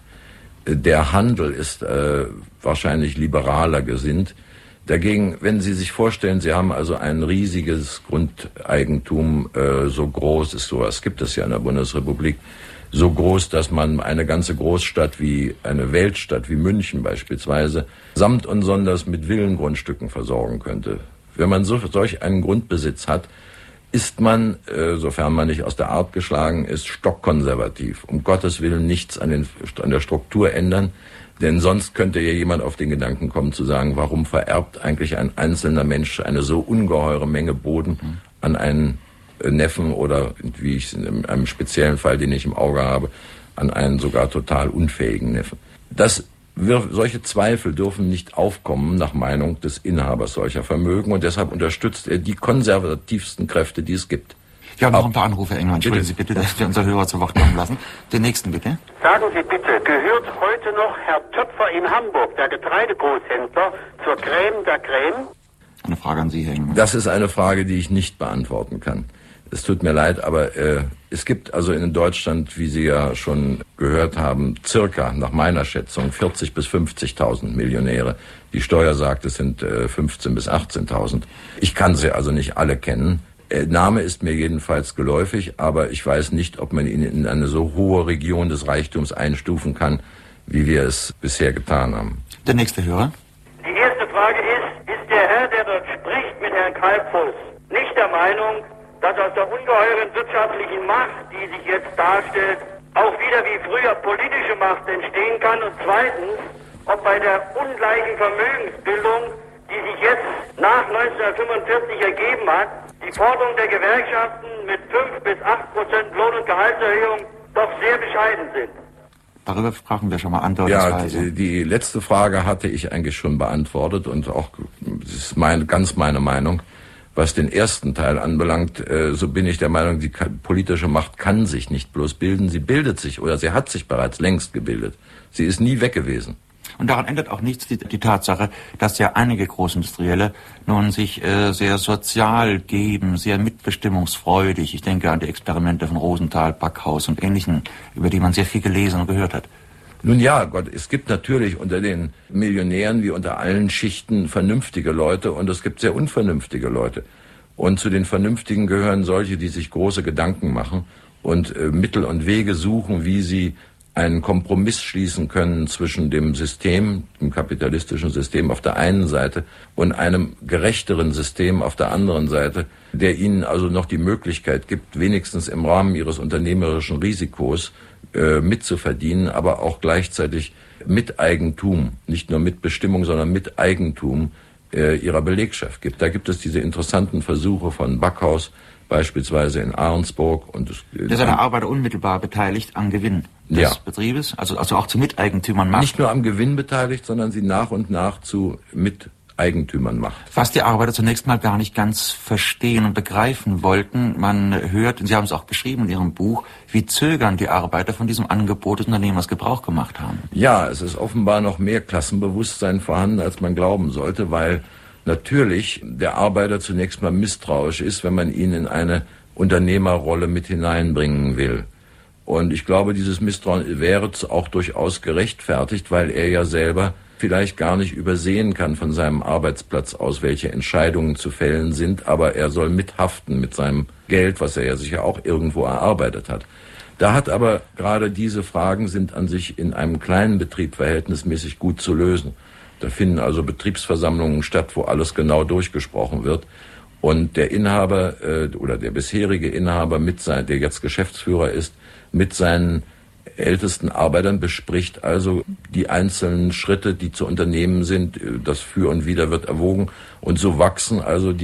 Der Handel ist äh, wahrscheinlich liberaler gesinnt. Dagegen, wenn Sie sich vorstellen, Sie haben also ein riesiges Grundeigentum, äh, so groß ist sowas, gibt es ja in der Bundesrepublik, so groß, dass man eine ganze Großstadt wie eine Weltstadt wie München beispielsweise samt und sonders mit Villengrundstücken versorgen könnte. Wenn man so, solch einen Grundbesitz hat, ist man, äh, sofern man nicht aus der Art geschlagen ist, stockkonservativ. Um Gottes Willen nichts an, den, an der Struktur ändern, denn sonst könnte ja jemand auf den Gedanken kommen zu sagen, warum vererbt eigentlich ein einzelner Mensch eine so ungeheure Menge Boden an einen äh, Neffen oder, wie ich es in einem speziellen Fall, den ich im Auge habe, an einen sogar total unfähigen Neffen. Das Wir, solche Zweifel dürfen nicht aufkommen nach Meinung des Inhabers solcher Vermögen und deshalb unterstützt er die konservativsten Kräfte, die es gibt. Wir haben noch ein paar Anrufe, Herr Engmann. Entschuldigen Sie bitte, dass wir unsere Hörer zu Wort kommen lassen. Den nächsten bitte. Sagen Sie bitte, gehört heute noch Herr Töpfer in Hamburg, der Getreidegroßhändler, zur Crème der Crème? Eine Frage an Sie, Herr Engmann. Das ist eine Frage, die ich nicht beantworten kann. Es tut mir leid, aber äh, es gibt also in Deutschland, wie Sie ja schon gehört haben, circa, nach meiner Schätzung, vierzig bis fünfzigtausend Millionäre. Die Steuer sagt, es sind äh, fünfzehn bis achtzehntausend. Ich kann sie also nicht alle kennen. Der Name ist mir jedenfalls geläufig, aber ich weiß nicht, ob man ihn in eine so hohe Region des Reichtums einstufen kann, wie wir es bisher getan haben. Der nächste Hörer. Die erste Frage ist, ist der Herr, der dort spricht mit Herrn Kalbfuß, nicht der Meinung, dass aus der ungeheuren wirtschaftlichen Macht, die sich jetzt darstellt, auch wieder wie früher politische Macht entstehen kann? Und zweitens, ob bei der ungleichen Vermögensbildung, die sich jetzt nach neunzehnhundertfünfundvierzig ergeben hat, die Forderung der Gewerkschaften mit fünf bis acht Prozent Lohn- und Gehaltserhöhung doch sehr bescheiden sind. Darüber sprachen wir schon mal andeutungsweise. Ja, die, die letzte Frage hatte ich eigentlich schon beantwortet und auch, das ist meine, ganz meine Meinung. Was den ersten Teil anbelangt, äh, so bin ich der Meinung, die politische Macht kann sich nicht bloß bilden, sie bildet sich oder sie hat sich bereits längst gebildet. Sie ist nie weg gewesen. Und daran ändert auch nichts die, die Tatsache, dass ja einige Großindustrielle nun sich äh, sehr sozial geben, sehr mitbestimmungsfreudig. Ich denke an die Experimente von Rosenthal, Backhaus und Ähnlichen, über die man sehr viel gelesen und gehört hat. Nun ja, Gott, es gibt natürlich unter den Millionären wie unter allen Schichten vernünftige Leute und es gibt sehr unvernünftige Leute. Und zu den Vernünftigen gehören solche, die sich große Gedanken machen und äh, Mittel und Wege suchen, wie sie einen Kompromiss schließen können zwischen dem System, dem kapitalistischen System auf der einen Seite und einem gerechteren System auf der anderen Seite, der ihnen also noch die Möglichkeit gibt, wenigstens im Rahmen ihres unternehmerischen Risikos äh, mitzuverdienen, aber auch gleichzeitig mit Eigentum, nicht nur mit Bestimmung, sondern mit Eigentum äh, ihrer Belegschaft gibt. Da gibt es diese interessanten Versuche von Backhaus, beispielsweise in Ahrensburg. Und das, der ist eine Arbeiter unmittelbar beteiligt am Gewinn des ja. Betriebes, also, also auch zu Miteigentümern macht. Nicht nur am Gewinn beteiligt, sondern sie nach und nach zu Miteigentümern macht. Was die Arbeiter zunächst mal gar nicht ganz verstehen und begreifen wollten, man hört, und Sie haben es auch beschrieben in Ihrem Buch, wie zögernd die Arbeiter von diesem Angebot des Unternehmers Gebrauch gemacht haben. Ja, es ist offenbar noch mehr Klassenbewusstsein vorhanden, als man glauben sollte, weil natürlich der Arbeiter zunächst mal misstrauisch ist, wenn man ihn in eine Unternehmerrolle mit hineinbringen will. Und ich glaube, dieses Misstrauen wäre auch durchaus gerechtfertigt, weil er ja selber vielleicht gar nicht übersehen kann von seinem Arbeitsplatz aus, welche Entscheidungen zu fällen sind, aber er soll mithaften mit seinem Geld, was er ja sicher auch irgendwo erarbeitet hat. Da hat aber gerade diese Fragen sind an sich in einem kleinen Betrieb verhältnismäßig gut zu lösen. Da finden also Betriebsversammlungen statt, wo alles genau durchgesprochen wird. Und der Inhaber äh, oder der bisherige Inhaber, mit sein, der jetzt Geschäftsführer ist, mit seinen ältesten Arbeitern bespricht also die einzelnen Schritte, die zu unternehmen sind. Das Für und Wider wird erwogen. Und so wachsen also die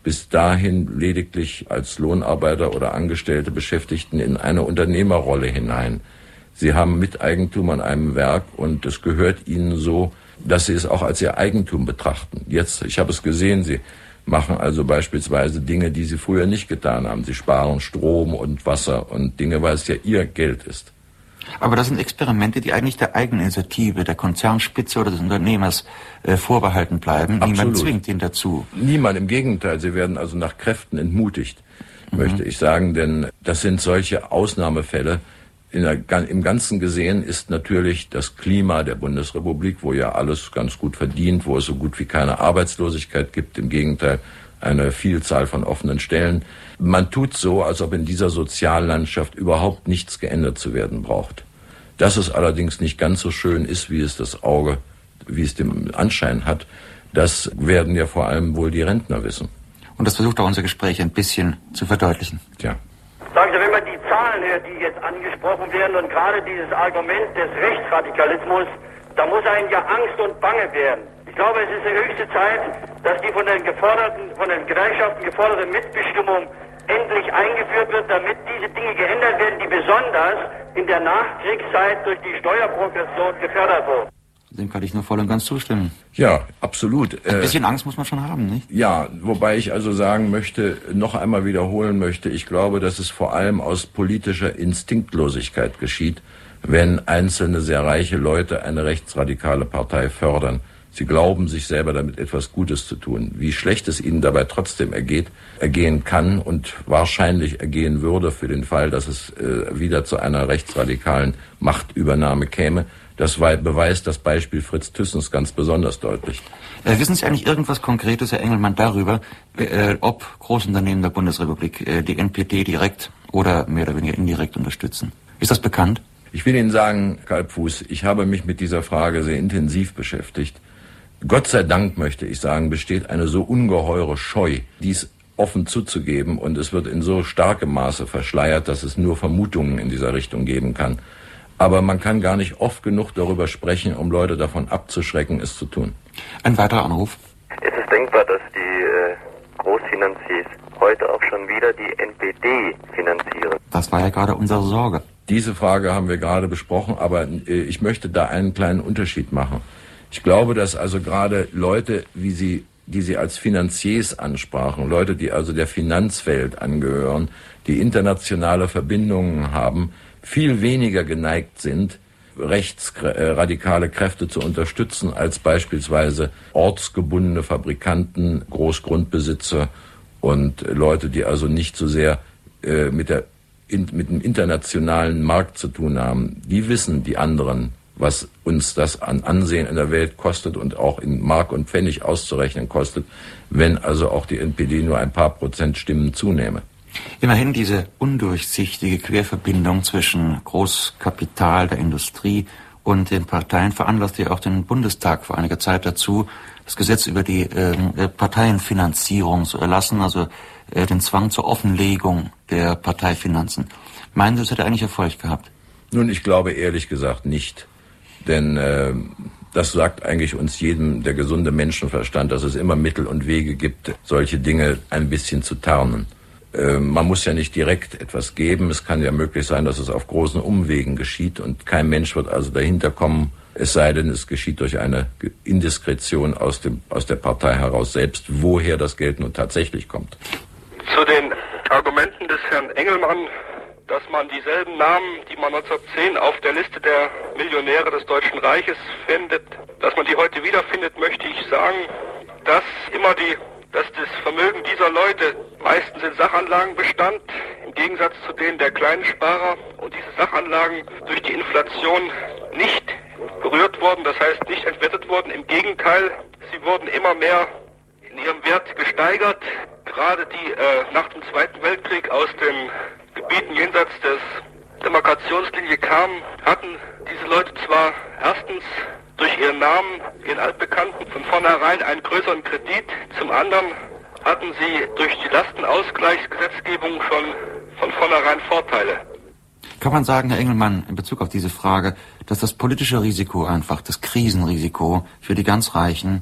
bis dahin lediglich als Lohnarbeiter oder Angestellte Beschäftigten in eine Unternehmerrolle hinein. Sie haben Miteigentum an einem Werk und es gehört ihnen so, dass sie es auch als ihr Eigentum betrachten. Jetzt, ich habe es gesehen, sie machen also beispielsweise Dinge, die sie früher nicht getan haben. Sie sparen Strom und Wasser und Dinge, weil es ja ihr Geld ist. Aber das sind Experimente, die eigentlich der Eigeninitiative, der Konzernspitze oder des Unternehmers äh, vorbehalten bleiben. Absolut. Niemand zwingt ihn dazu. Niemand, im Gegenteil. Sie werden also nach Kräften entmutigt, mhm. möchte ich sagen. Denn das sind solche Ausnahmefälle. In der, Im Ganzen gesehen ist natürlich das Klima der Bundesrepublik, wo ja alles ganz gut verdient, wo es so gut wie keine Arbeitslosigkeit gibt. Im Gegenteil, eine Vielzahl von offenen Stellen. Man tut so, als ob in dieser Soziallandschaft überhaupt nichts geändert zu werden braucht. Dass es allerdings nicht ganz so schön ist, wie es das Auge, wie es den Anschein hat, das werden ja vor allem wohl die Rentner wissen. Und das versucht auch unser Gespräch ein bisschen zu verdeutlichen. Tja. Sagen Sie, wenn man die Zahlen hört, die jetzt angesprochen werden und gerade dieses Argument des Rechtsradikalismus, da muss einem ja Angst und Bange werden. Ich glaube, es ist die höchste Zeit, dass die von den geforderten, von den Gewerkschaften geforderte Mitbestimmung endlich eingeführt wird, damit diese Dinge geändert werden, die besonders in der Nachkriegszeit durch die Steuerprogression gefördert wurden. Dem kann ich nur voll und ganz zustimmen. Ja, absolut. Ein bisschen äh, Angst muss man schon haben, nicht? Ja, wobei ich also sagen möchte, noch einmal wiederholen möchte, ich glaube, dass es vor allem aus politischer Instinktlosigkeit geschieht, wenn einzelne sehr reiche Leute eine rechtsradikale Partei fördern. Sie glauben, sich selber damit etwas Gutes zu tun. Wie schlecht es ihnen dabei trotzdem ergeht, ergehen kann und wahrscheinlich ergehen würde für den Fall, dass es äh, wieder zu einer rechtsradikalen Machtübernahme käme, das beweist das Beispiel Fritz Thyssens ganz besonders deutlich. Äh, wissen Sie eigentlich irgendwas Konkretes, Herr Engelmann, darüber, äh, ob Großunternehmen der Bundesrepublik äh, die N P D direkt oder mehr oder weniger indirekt unterstützen? Ist das bekannt? Ich will Ihnen sagen, Kalbfuß, ich habe mich mit dieser Frage sehr intensiv beschäftigt. Gott sei Dank, möchte ich sagen, besteht eine so ungeheure Scheu, dies offen zuzugeben, und es wird in so starkem Maße verschleiert, dass es nur Vermutungen in dieser Richtung geben kann. Aber man kann gar nicht oft genug darüber sprechen, um Leute davon abzuschrecken, es zu tun. Ein weiterer Anruf. Es ist denkbar, dass die äh, Großfinanziers heute auch schon wieder die N P D finanzieren. Das war ja gerade unsere Sorge. Diese Frage haben wir gerade besprochen, aber äh, ich möchte da einen kleinen Unterschied machen. Ich glaube, dass also gerade Leute, wie Sie, die Sie als Finanziers ansprachen, Leute, die also der Finanzwelt angehören, die internationale Verbindungen haben, viel weniger geneigt sind, rechtsradikale Kräfte zu unterstützen, als beispielsweise ortsgebundene Fabrikanten, Großgrundbesitzer und Leute, die also nicht so sehr äh, mit, der, in, mit dem internationalen Markt zu tun haben. Die wissen, die anderen, was uns das an Ansehen in der Welt kostet und auch in Mark und Pfennig auszurechnen kostet, wenn also auch die N P D nur ein paar Prozent Stimmen zunehme. Immerhin diese undurchsichtige Querverbindung zwischen Großkapital, der Industrie und den Parteien veranlasste ja auch den Bundestag vor einiger Zeit dazu, das Gesetz über die äh, Parteienfinanzierung zu erlassen, also äh, den Zwang zur Offenlegung der Parteifinanzen. Meinen Sie, das hätte eigentlich Erfolg gehabt? Nun, ich glaube ehrlich gesagt nicht. Denn äh, das sagt eigentlich uns jedem der gesunde Menschenverstand, dass es immer Mittel und Wege gibt, solche Dinge ein bisschen zu tarnen. Äh, man muss ja nicht direkt etwas geben. Es kann ja möglich sein, dass es auf großen Umwegen geschieht und kein Mensch wird also dahinter kommen, es sei denn, es geschieht durch eine Indiskretion aus dem aus der Partei heraus selbst, woher das Geld nun tatsächlich kommt. Zu den Argumenten des Herrn Engelmann, dass man dieselben Namen, die man neunzehnhundertzehn auf der Liste der Millionäre des Deutschen Reiches findet, dass man die heute wiederfindet, möchte ich sagen, dass immer die, dass das Vermögen dieser Leute meistens in Sachanlagen bestand, im Gegensatz zu denen der kleinen Sparer, und diese Sachanlagen durch die Inflation nicht berührt wurden, das heißt nicht entwertet wurden. Im Gegenteil, sie wurden immer mehr in ihrem Wert gesteigert. Gerade die äh, nach dem Zweiten Weltkrieg aus den Gebieten jenseits des Demarkationslinie kamen, hatten diese Leute zwar erstens durch ihren Namen, ihren Altbekannten, von vornherein einen größeren Kredit, zum anderen hatten sie durch die Lastenausgleichsgesetzgebung schon von vornherein Vorteile. Kann man sagen, Herr Engelmann, in Bezug auf diese Frage, dass das politische Risiko einfach, das Krisenrisiko für die ganz Reichen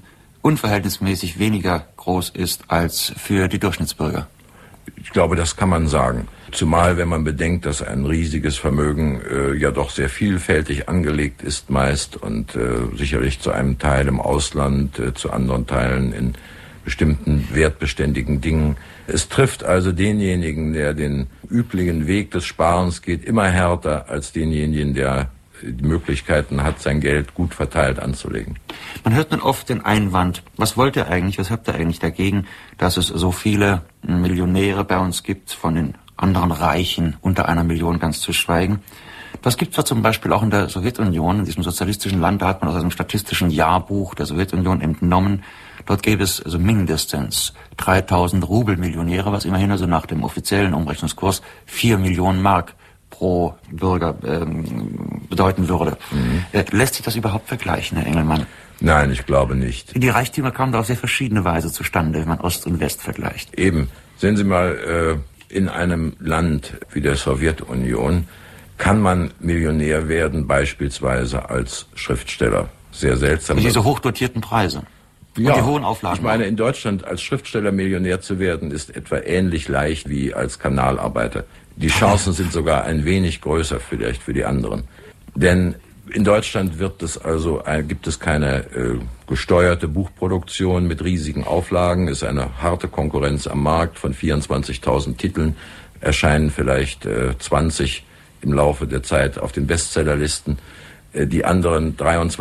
unverhältnismäßig weniger groß ist als für die Durchschnittsbürger. Ich glaube, das kann man sagen. Zumal, wenn man bedenkt, dass ein riesiges Vermögen äh, ja doch sehr vielfältig angelegt ist meist und äh, sicherlich zu einem Teil im Ausland, äh, zu anderen Teilen in bestimmten wertbeständigen Dingen. Es trifft also denjenigen, der den üblichen Weg des Sparens geht, immer härter als denjenigen, der die Möglichkeiten hat, sein Geld gut verteilt anzulegen. Man hört dann oft den Einwand, was wollt ihr eigentlich, was habt ihr eigentlich dagegen, dass es so viele Millionäre bei uns gibt, von den anderen Reichen unter einer Million ganz zu schweigen. Das gibt es zwar zum Beispiel auch in der Sowjetunion, in diesem sozialistischen Land, da hat man aus einem statistischen Jahrbuch der Sowjetunion entnommen, dort gäbe es also mindestens dreitausend Rubel-Millionäre, was immerhin also nach dem offiziellen Umrechnungskurs vier Millionen Mark pro Bürger ähm, bedeuten würde. Mhm. Äh, lässt sich das überhaupt vergleichen, Herr Engelmann? Nein, ich glaube nicht. Die Reichtümer kamen da auf sehr verschiedene Weise zustande, wenn man Ost und West vergleicht. Eben. Sehen Sie mal, äh, in einem Land wie der Sowjetunion kann man Millionär werden, beispielsweise als Schriftsteller. Sehr seltsam. Mit diese hochdotierten Preise. Ja, und die hohen Auflagen. Ich meine, in Deutschland als Schriftsteller Millionär zu werden, ist etwa ähnlich leicht wie als Kanalarbeiter. Die Chancen sind sogar ein wenig größer vielleicht für die anderen. Denn in Deutschland wird es also, äh, gibt es keine äh, gesteuerte Buchproduktion mit riesigen Auflagen. Es ist eine harte Konkurrenz am Markt. Von vierundzwanzigtausend Titeln erscheinen vielleicht äh, zwanzig im Laufe der Zeit auf den Bestsellerlisten. Äh, die anderen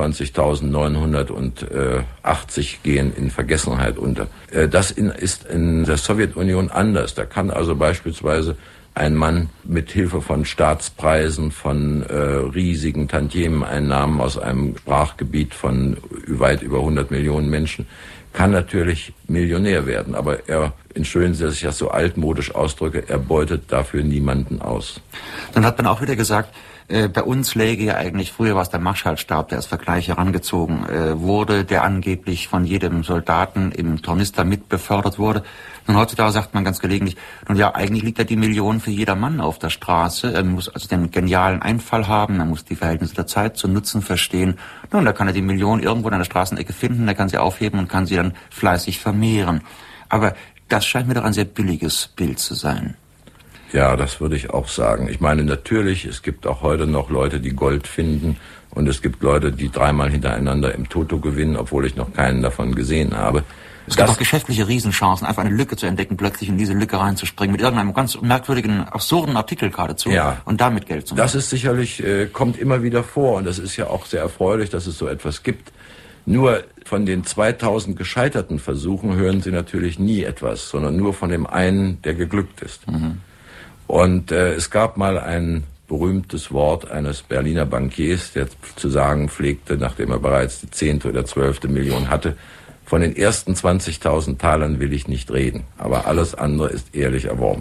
dreiundzwanzigtausendneunhundertachtzig gehen in Vergessenheit unter. Äh, das in, ist in der Sowjetunion anders. Da kann also beispielsweise ein Mann mit Hilfe von Staatspreisen, von äh, riesigen Tantiemeneinnahmen aus einem Sprachgebiet von weit über hundert Millionen Menschen, kann natürlich Millionär werden. Aber er, entschuldigen Sie, dass ich das so altmodisch ausdrücke, er beutet dafür niemanden aus. Dann hat man auch wieder gesagt, äh, bei uns läge ja eigentlich, früher war es der Marschallstab, der als Vergleich herangezogen äh, wurde, der angeblich von jedem Soldaten im Tornister mitbefördert wurde. Und heutzutage sagt man ganz gelegentlich, nun ja, eigentlich liegt ja die Million für jeder Mann auf der Straße. Er muss also den genialen Einfall haben, er muss die Verhältnisse der Zeit zu nutzen verstehen. Nun, da kann er die Million irgendwo in einer Straßenecke finden, er kann sie aufheben und kann sie dann fleißig vermehren. Aber das scheint mir doch ein sehr billiges Bild zu sein. Ja, das würde ich auch sagen. Ich meine, natürlich, es gibt auch heute noch Leute, die Gold finden. Und es gibt Leute, die dreimal hintereinander im Toto gewinnen, obwohl ich noch keinen davon gesehen habe. Es gibt auch geschäftliche Riesenchancen, einfach eine Lücke zu entdecken, plötzlich in diese Lücke reinzuspringen, mit irgendeinem ganz merkwürdigen, absurden Artikel geradezu, ja, und damit Geld zu machen. Das ist sicherlich, äh, kommt immer wieder vor und das ist ja auch sehr erfreulich, dass es so etwas gibt. Nur von den zweitausend gescheiterten Versuchen hören Sie natürlich nie etwas, sondern nur von dem einen, der geglückt ist. Mhm. Und äh, es gab mal ein berühmtes Wort eines Berliner Bankiers, der zu sagen pflegte, nachdem er bereits die zehnte oder zwölfte Million hatte, von den ersten zwanzigtausend Talern will ich nicht reden, aber alles andere ist ehrlich erworben.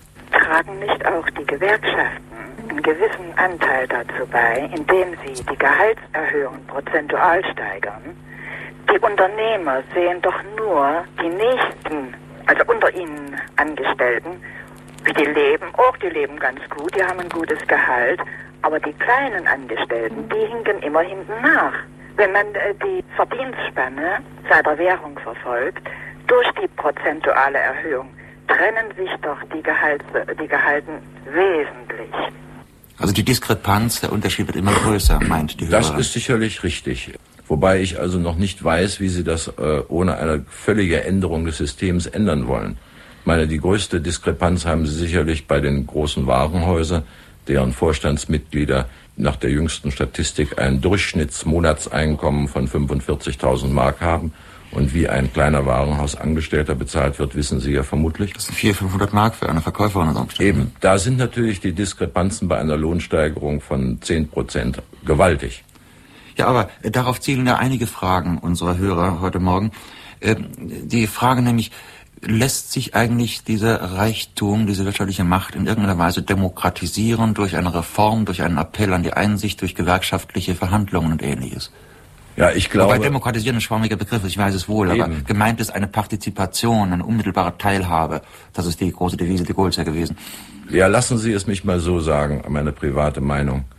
Tragen nicht auch die Gewerkschaften einen gewissen Anteil dazu bei, indem sie die Gehaltserhöhungen prozentual steigern? Die Unternehmer sehen doch nur die nächsten, also unter ihnen Angestellten, wie die leben. Auch die leben ganz gut, die haben ein gutes Gehalt, aber die kleinen Angestellten, die hinken immer hinten nach. Wenn man äh, die Verdienstspanne seit der Währung verfolgt, durch die prozentuale Erhöhung trennen sich doch die, Gehalts, die Gehalten wesentlich. Also die Diskrepanz, der Unterschied wird immer größer, meint die Hörerin. Das ist sicherlich richtig. Wobei ich also noch nicht weiß, wie Sie das äh, ohne eine völlige Änderung des Systems ändern wollen. Ich meine, die größte Diskrepanz haben Sie sicherlich bei den großen Warenhäusern, deren Vorstandsmitglieder nach der jüngsten Statistik ein Durchschnittsmonatseinkommen von fünfundvierzigtausend Mark haben. Und wie ein kleiner Warenhausangestellter bezahlt wird, wissen Sie ja vermutlich. Das sind vierhundert, fünfhundert Mark für eine Verkäuferin unter Umständen. Eben, da sind natürlich die Diskrepanzen bei einer Lohnsteigerung von zehn Prozent gewaltig. Ja, aber äh, darauf zielen ja einige Fragen unserer Hörer heute Morgen. Äh, die Frage nämlich, lässt sich eigentlich dieser Reichtum, diese wirtschaftliche Macht in irgendeiner Weise demokratisieren durch eine Reform, durch einen Appell an die Einsicht, durch gewerkschaftliche Verhandlungen und Ähnliches? Ja, ich glaube... Wobei demokratisieren ein schwammiger Begriff ist, ich weiß es wohl, eben. Aber gemeint ist eine Partizipation, eine unmittelbare Teilhabe. Das ist die große Devise de Gaulle's ja gewesen. Ja, lassen Sie es mich mal so sagen, meine private Meinung.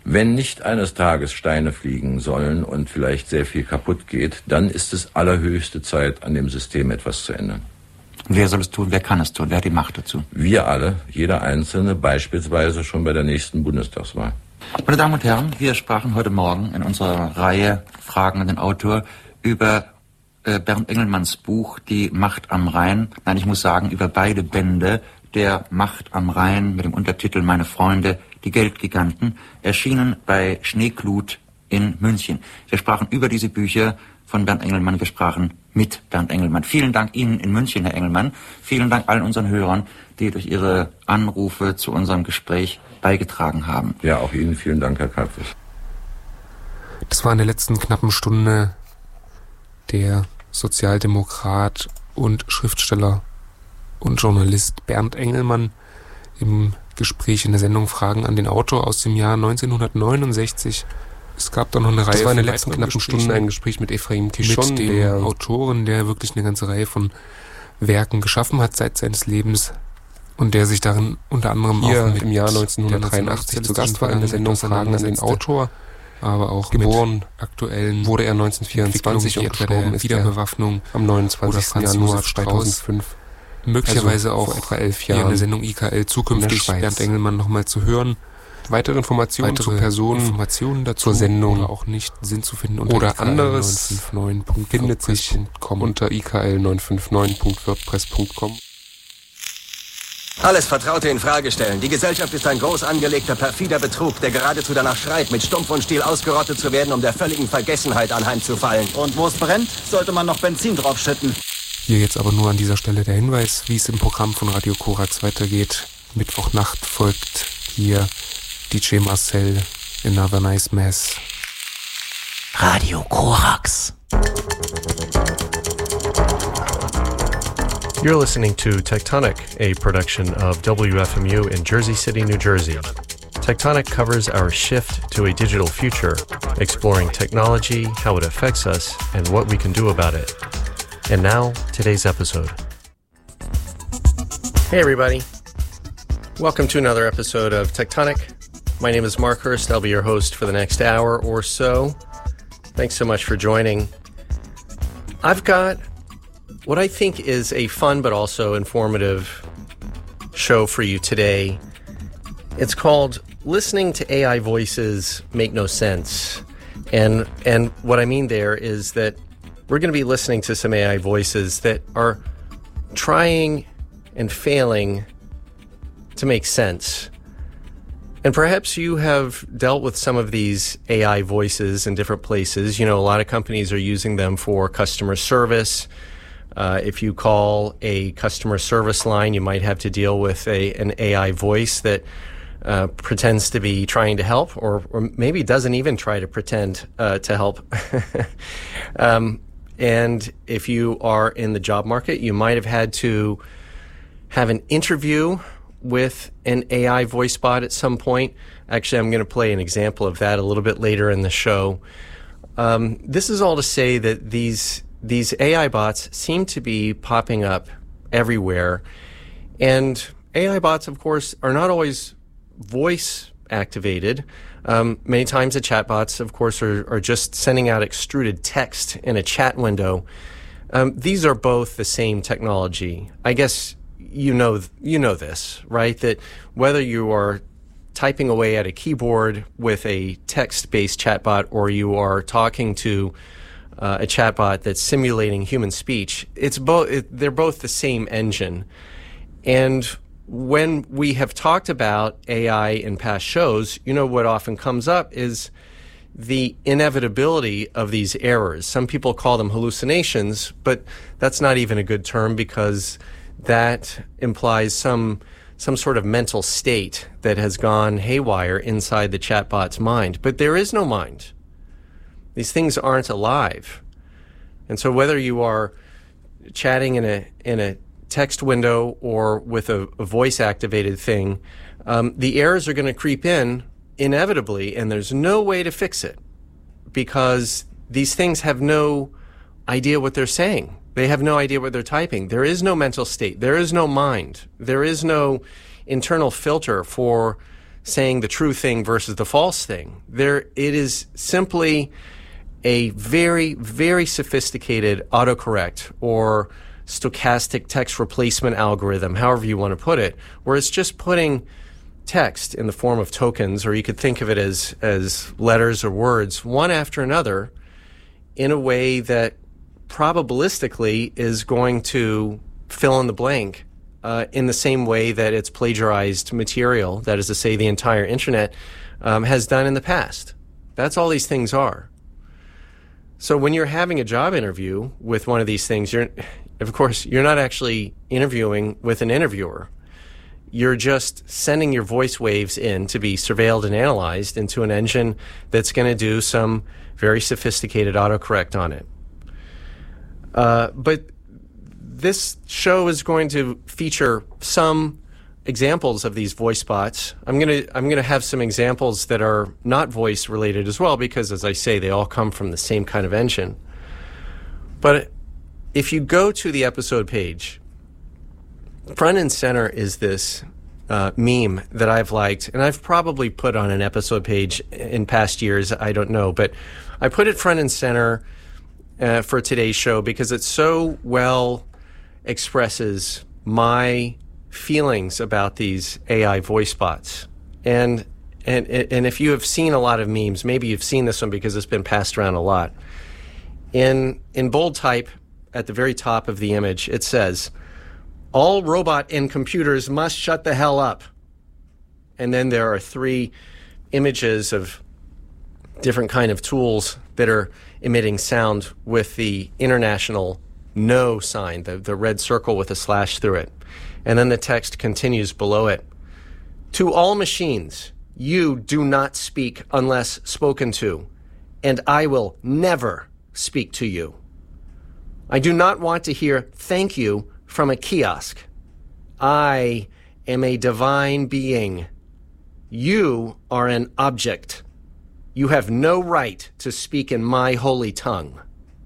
Wenn nicht eines Tages Steine fliegen sollen und vielleicht sehr viel kaputt geht, dann ist es allerhöchste Zeit, an dem System etwas zu ändern. Wer soll es tun? Wer kann es tun? Wer hat die Macht dazu? Wir alle, jeder Einzelne, beispielsweise schon bei der nächsten Bundestagswahl. Meine Damen und Herren, wir sprachen heute Morgen in unserer Reihe Fragen an den Autor über äh, Bernd Engelmanns Buch Die Macht am Rhein. Nein, ich muss sagen, über beide Bände der Macht am Rhein mit dem Untertitel Meine Freunde, die Geldgiganten, erschienen bei Schneeklut in München. Wir sprachen über diese Bücher von Bernd Engelmann, wir sprachen mit Bernd Engelmann. Vielen Dank Ihnen in München, Herr Engelmann. Vielen Dank allen unseren Hörern, die durch ihre Anrufe zu unserem Gespräch beigetragen haben. Ja, auch Ihnen vielen Dank, Herr Kalfes. Das war in der letzten knappen Stunde der Sozialdemokrat und Schriftsteller und Journalist Bernd Engelmann im Gespräch in der Sendung Fragen an den Autor aus dem Jahr neunzehnhundertneunundsechzig. Es gab dann noch eine Reihe das war in der von letzten knappen Stunden ein Gespräch mit Ephraim Kishon, mit dem der Autoren, der wirklich eine ganze Reihe von Werken geschaffen hat seit seines Lebens und der sich darin unter anderem hier auch mit im Jahr neunzehnhundertdreiundachtzig zu Gast war in der Sendung Fragen an den Autor. Aber auch geboren mit aktuellen wurde er neunzehnhundertvierundzwanzig und gestorben ist Wiederbewaffnung am neunundzwanzigsten Januar zweitausendfünf. Möglicherweise also auch vor etwa elf hier Jahren in der Sendung I K L zukünftig Bernd Engelmann nochmal zu hören. Weitere Informationen Weitere zu Personen, Informationen dazu zur Sendung oder auch nicht sind zu finden unter oder I K L anderes neun fünf neun punkt findet sich unter I K L neun fünf neun punkt wordpress punkt com. Alles Vertraute in Frage stellen. Die Gesellschaft ist ein groß angelegter, perfider Betrug, der geradezu danach schreit, mit Stumpf und Stiel ausgerottet zu werden, um der völligen Vergessenheit anheimzufallen. Und wo es brennt, sollte man noch Benzin draufschütten. Hier jetzt aber nur an dieser Stelle der Hinweis, wie es im Programm von Radio Korax weitergeht. Mittwochnacht folgt hier D J Marcel in Another Nice Mess. Radio Korax. You're listening to Tectonic, a production of W F M U in Jersey City, New Jersey. Tectonic covers our shift to a digital future, exploring technology, how it affects us, and what we can do about it. And now, today's episode. Hey everybody. Welcome to another episode of Tectonic. My name is Mark Hurst. I'll be your host for the next hour or so. Thanks so much for joining. I've got what I think is a fun but also informative show for you today. It's called Listening to A I Voices Make No Sense. And and what I mean there is that we're going to be listening to some A I voices that are trying and failing to make sense. And perhaps you have dealt with some of these A I voices in different places. You know, a lot of companies are using them for customer service. Uh, if you call a customer service line, you might have to deal with a an A I voice that uh, pretends to be trying to help, or, or maybe doesn't even try to pretend uh, to help. um, and if you are in the job market, you might have had to have an interview with an A I voice bot at some point. Actually, I'm going to play an example of that a little bit later in the show. Um, this is all to say that these these A I bots seem to be popping up everywhere. And A I bots, of course, are not always voice activated. Um, many times the chatbots, of course, are, are just sending out extruded text in a chat window. Um, these are both the same technology. I guess you know you know this, right? That whether you are typing away at a keyboard with a text-based chatbot or you are talking to uh, a chatbot that's simulating human speech, it's both it, they're both the same engine. And when we have talked about A I in past shows, you know what often comes up is the inevitability of these errors. Some people call them hallucinations, but that's not even a good term because that implies some some sort of mental state that has gone haywire inside the chatbot's mind. But there is no mind. These things aren't alive. And so whether you are chatting in a in a text window or with a, a voice-activated thing, um, the errors are going to creep in inevitably, and there's no way to fix it because these things have no idea what they're saying. They have no idea what they're typing. There is no mental state. There is no mind. There is no internal filter for saying the true thing versus the false thing. There, it is simply a very, very sophisticated autocorrect or stochastic text replacement algorithm, however you want to put it, where it's just putting text in the form of tokens, or you could think of it as, as letters or words, one after another, in a way that probabilistically is going to fill in the blank uh, in the same way that it's plagiarized material, that is to say the entire internet, um, has done in the past. That's all these things are. So when you're having a job interview with one of these things, you're, of course, you're not actually interviewing with an interviewer. You're just sending your voice waves in to be surveilled and analyzed into an engine that's going to do some very sophisticated autocorrect on it. Uh, but this show is going to feature some examples of these voice bots. I'm going to I'm going to have some examples that are not voice related as well, because, as I say, they all come from the same kind of engine. But if you go to the episode page, front and center is this uh, meme that I've liked, and I've probably put on an episode page in past years, I don't know, but I put it front and center uh, for today's show because it so well expresses my feelings about these A I voice bots. And and and if you have seen a lot of memes, maybe you've seen this one because it's been passed around a lot. In in bold type at the very top of the image, it says, "All robot and computers must shut the hell up." And then there are three images of different kind of tools that are emitting sound with the international no sign, the, the red circle with a slash through it. And then the text continues below it. "To all machines, you do not speak unless spoken to, and I will never speak to you. I do not want to hear thank you from a kiosk. I am a divine being. You are an object. You have no right to speak in my holy tongue."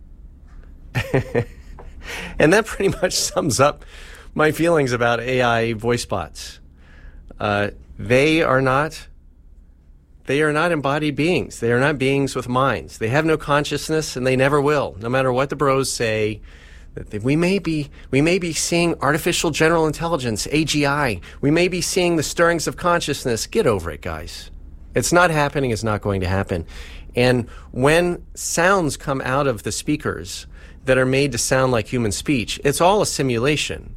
And that pretty much sums up my feelings about A I voice bots. Uh, they are not they are not embodied beings. They are not beings with minds. They have no consciousness, and they never will, no matter what the bros say. That we may be we may be seeing artificial general intelligence, A G I. We may be seeing the stirrings of consciousness. Get over it, guys. It's not happening. It's not going to happen. And when sounds come out of the speakers that are made to sound like human speech, it's all a simulation.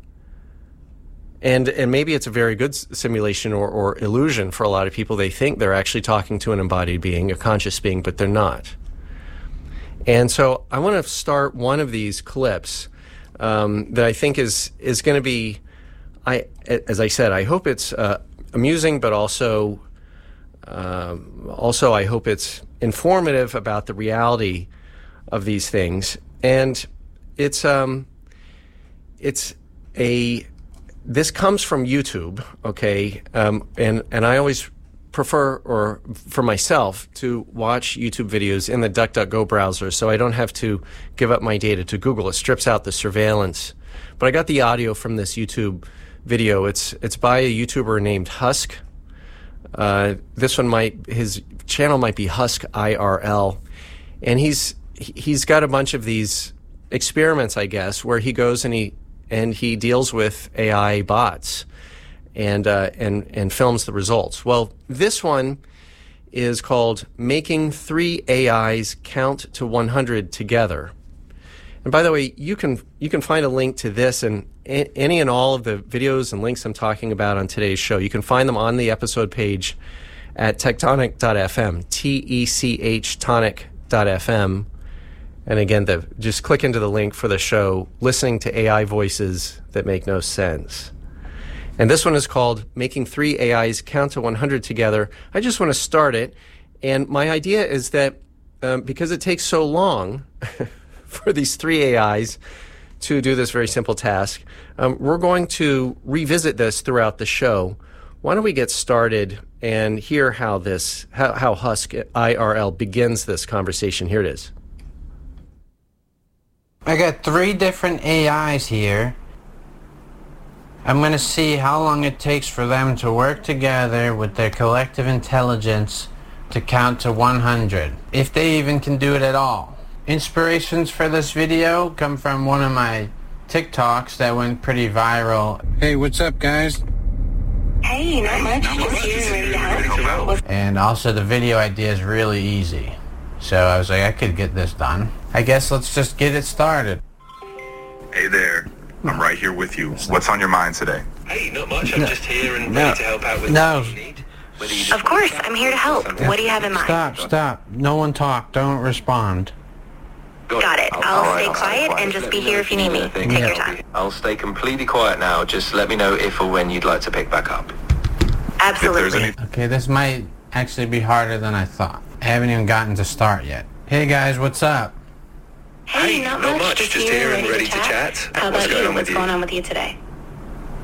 And and maybe it's a very good simulation or, or illusion for a lot of people. They think they're actually talking to an embodied being, a conscious being, but they're not. And so I want to start one of these clips um, that I think is is going to be, I as I said, I hope it's uh, amusing, but also um, also I hope it's informative about the reality of these things. And it's um, it's a this comes from YouTube, okay, um, and and I always prefer, or for myself, to watch YouTube videos in the DuckDuckGo browser, so I don't have to give up my data to Google. It strips out the surveillance. But I got the audio from this YouTube video. It's it's by a YouTuber named Husk. Uh, this one might his channel might be Husk I R L, and he's he's got a bunch of these experiments, I guess, where he goes and he and he deals with A I bots and uh, and and films the results. Well, this one is called "Making Three A Is Count to one hundred Together." And by the way, you can you can find a link to this and a- any and all of the videos and links I'm talking about on today's show. You can find them on the episode page at tectonic dot f m, T E C H tonic dot f m. And again, the, just click into the link for the show, Listening to A I Voices That Make No Sense. And this one is called "Making Three A Is Count to one hundred Together." I just want to start it. And my idea is that um, because it takes so long for these three A Is to do this very simple task, um, we're going to revisit this throughout the show. Why don't we get started and hear how this, how, how Husk I R L begins this conversation. Here it is. I got three different A Is here. I'm going to see how long it takes for them to work together with their collective intelligence to count to one hundred, if they even can do it at all. Inspirations for this video come from one of my TikToks that went pretty viral. Hey, what's up, guys? Hey, not much. Just here and ready to help. And also the video idea is really easy. So I was like, I could get this done. I guess let's just get it started. Hey there. I'm right here with you. What's on your mind today? Hey, not much. I'm No. just here and No. ready to help out with No. what you need. Whether you just Of course, I'm here to help. What do you have in mind? Stop, stop. No one talk. Don't respond. Got it. I'll stay quiet and just be here if you need me. Take your time. I'll stay completely quiet now. Just let me know if or when you'd like to pick back up. Absolutely. Okay, this might actually be harder than I thought. I haven't even gotten to start yet. Hey guys, what's up? Hey, not, not much. much. Just, Just here here and and ready ready to to chat. chat. How What's about going you? on with What's you? going on with you today?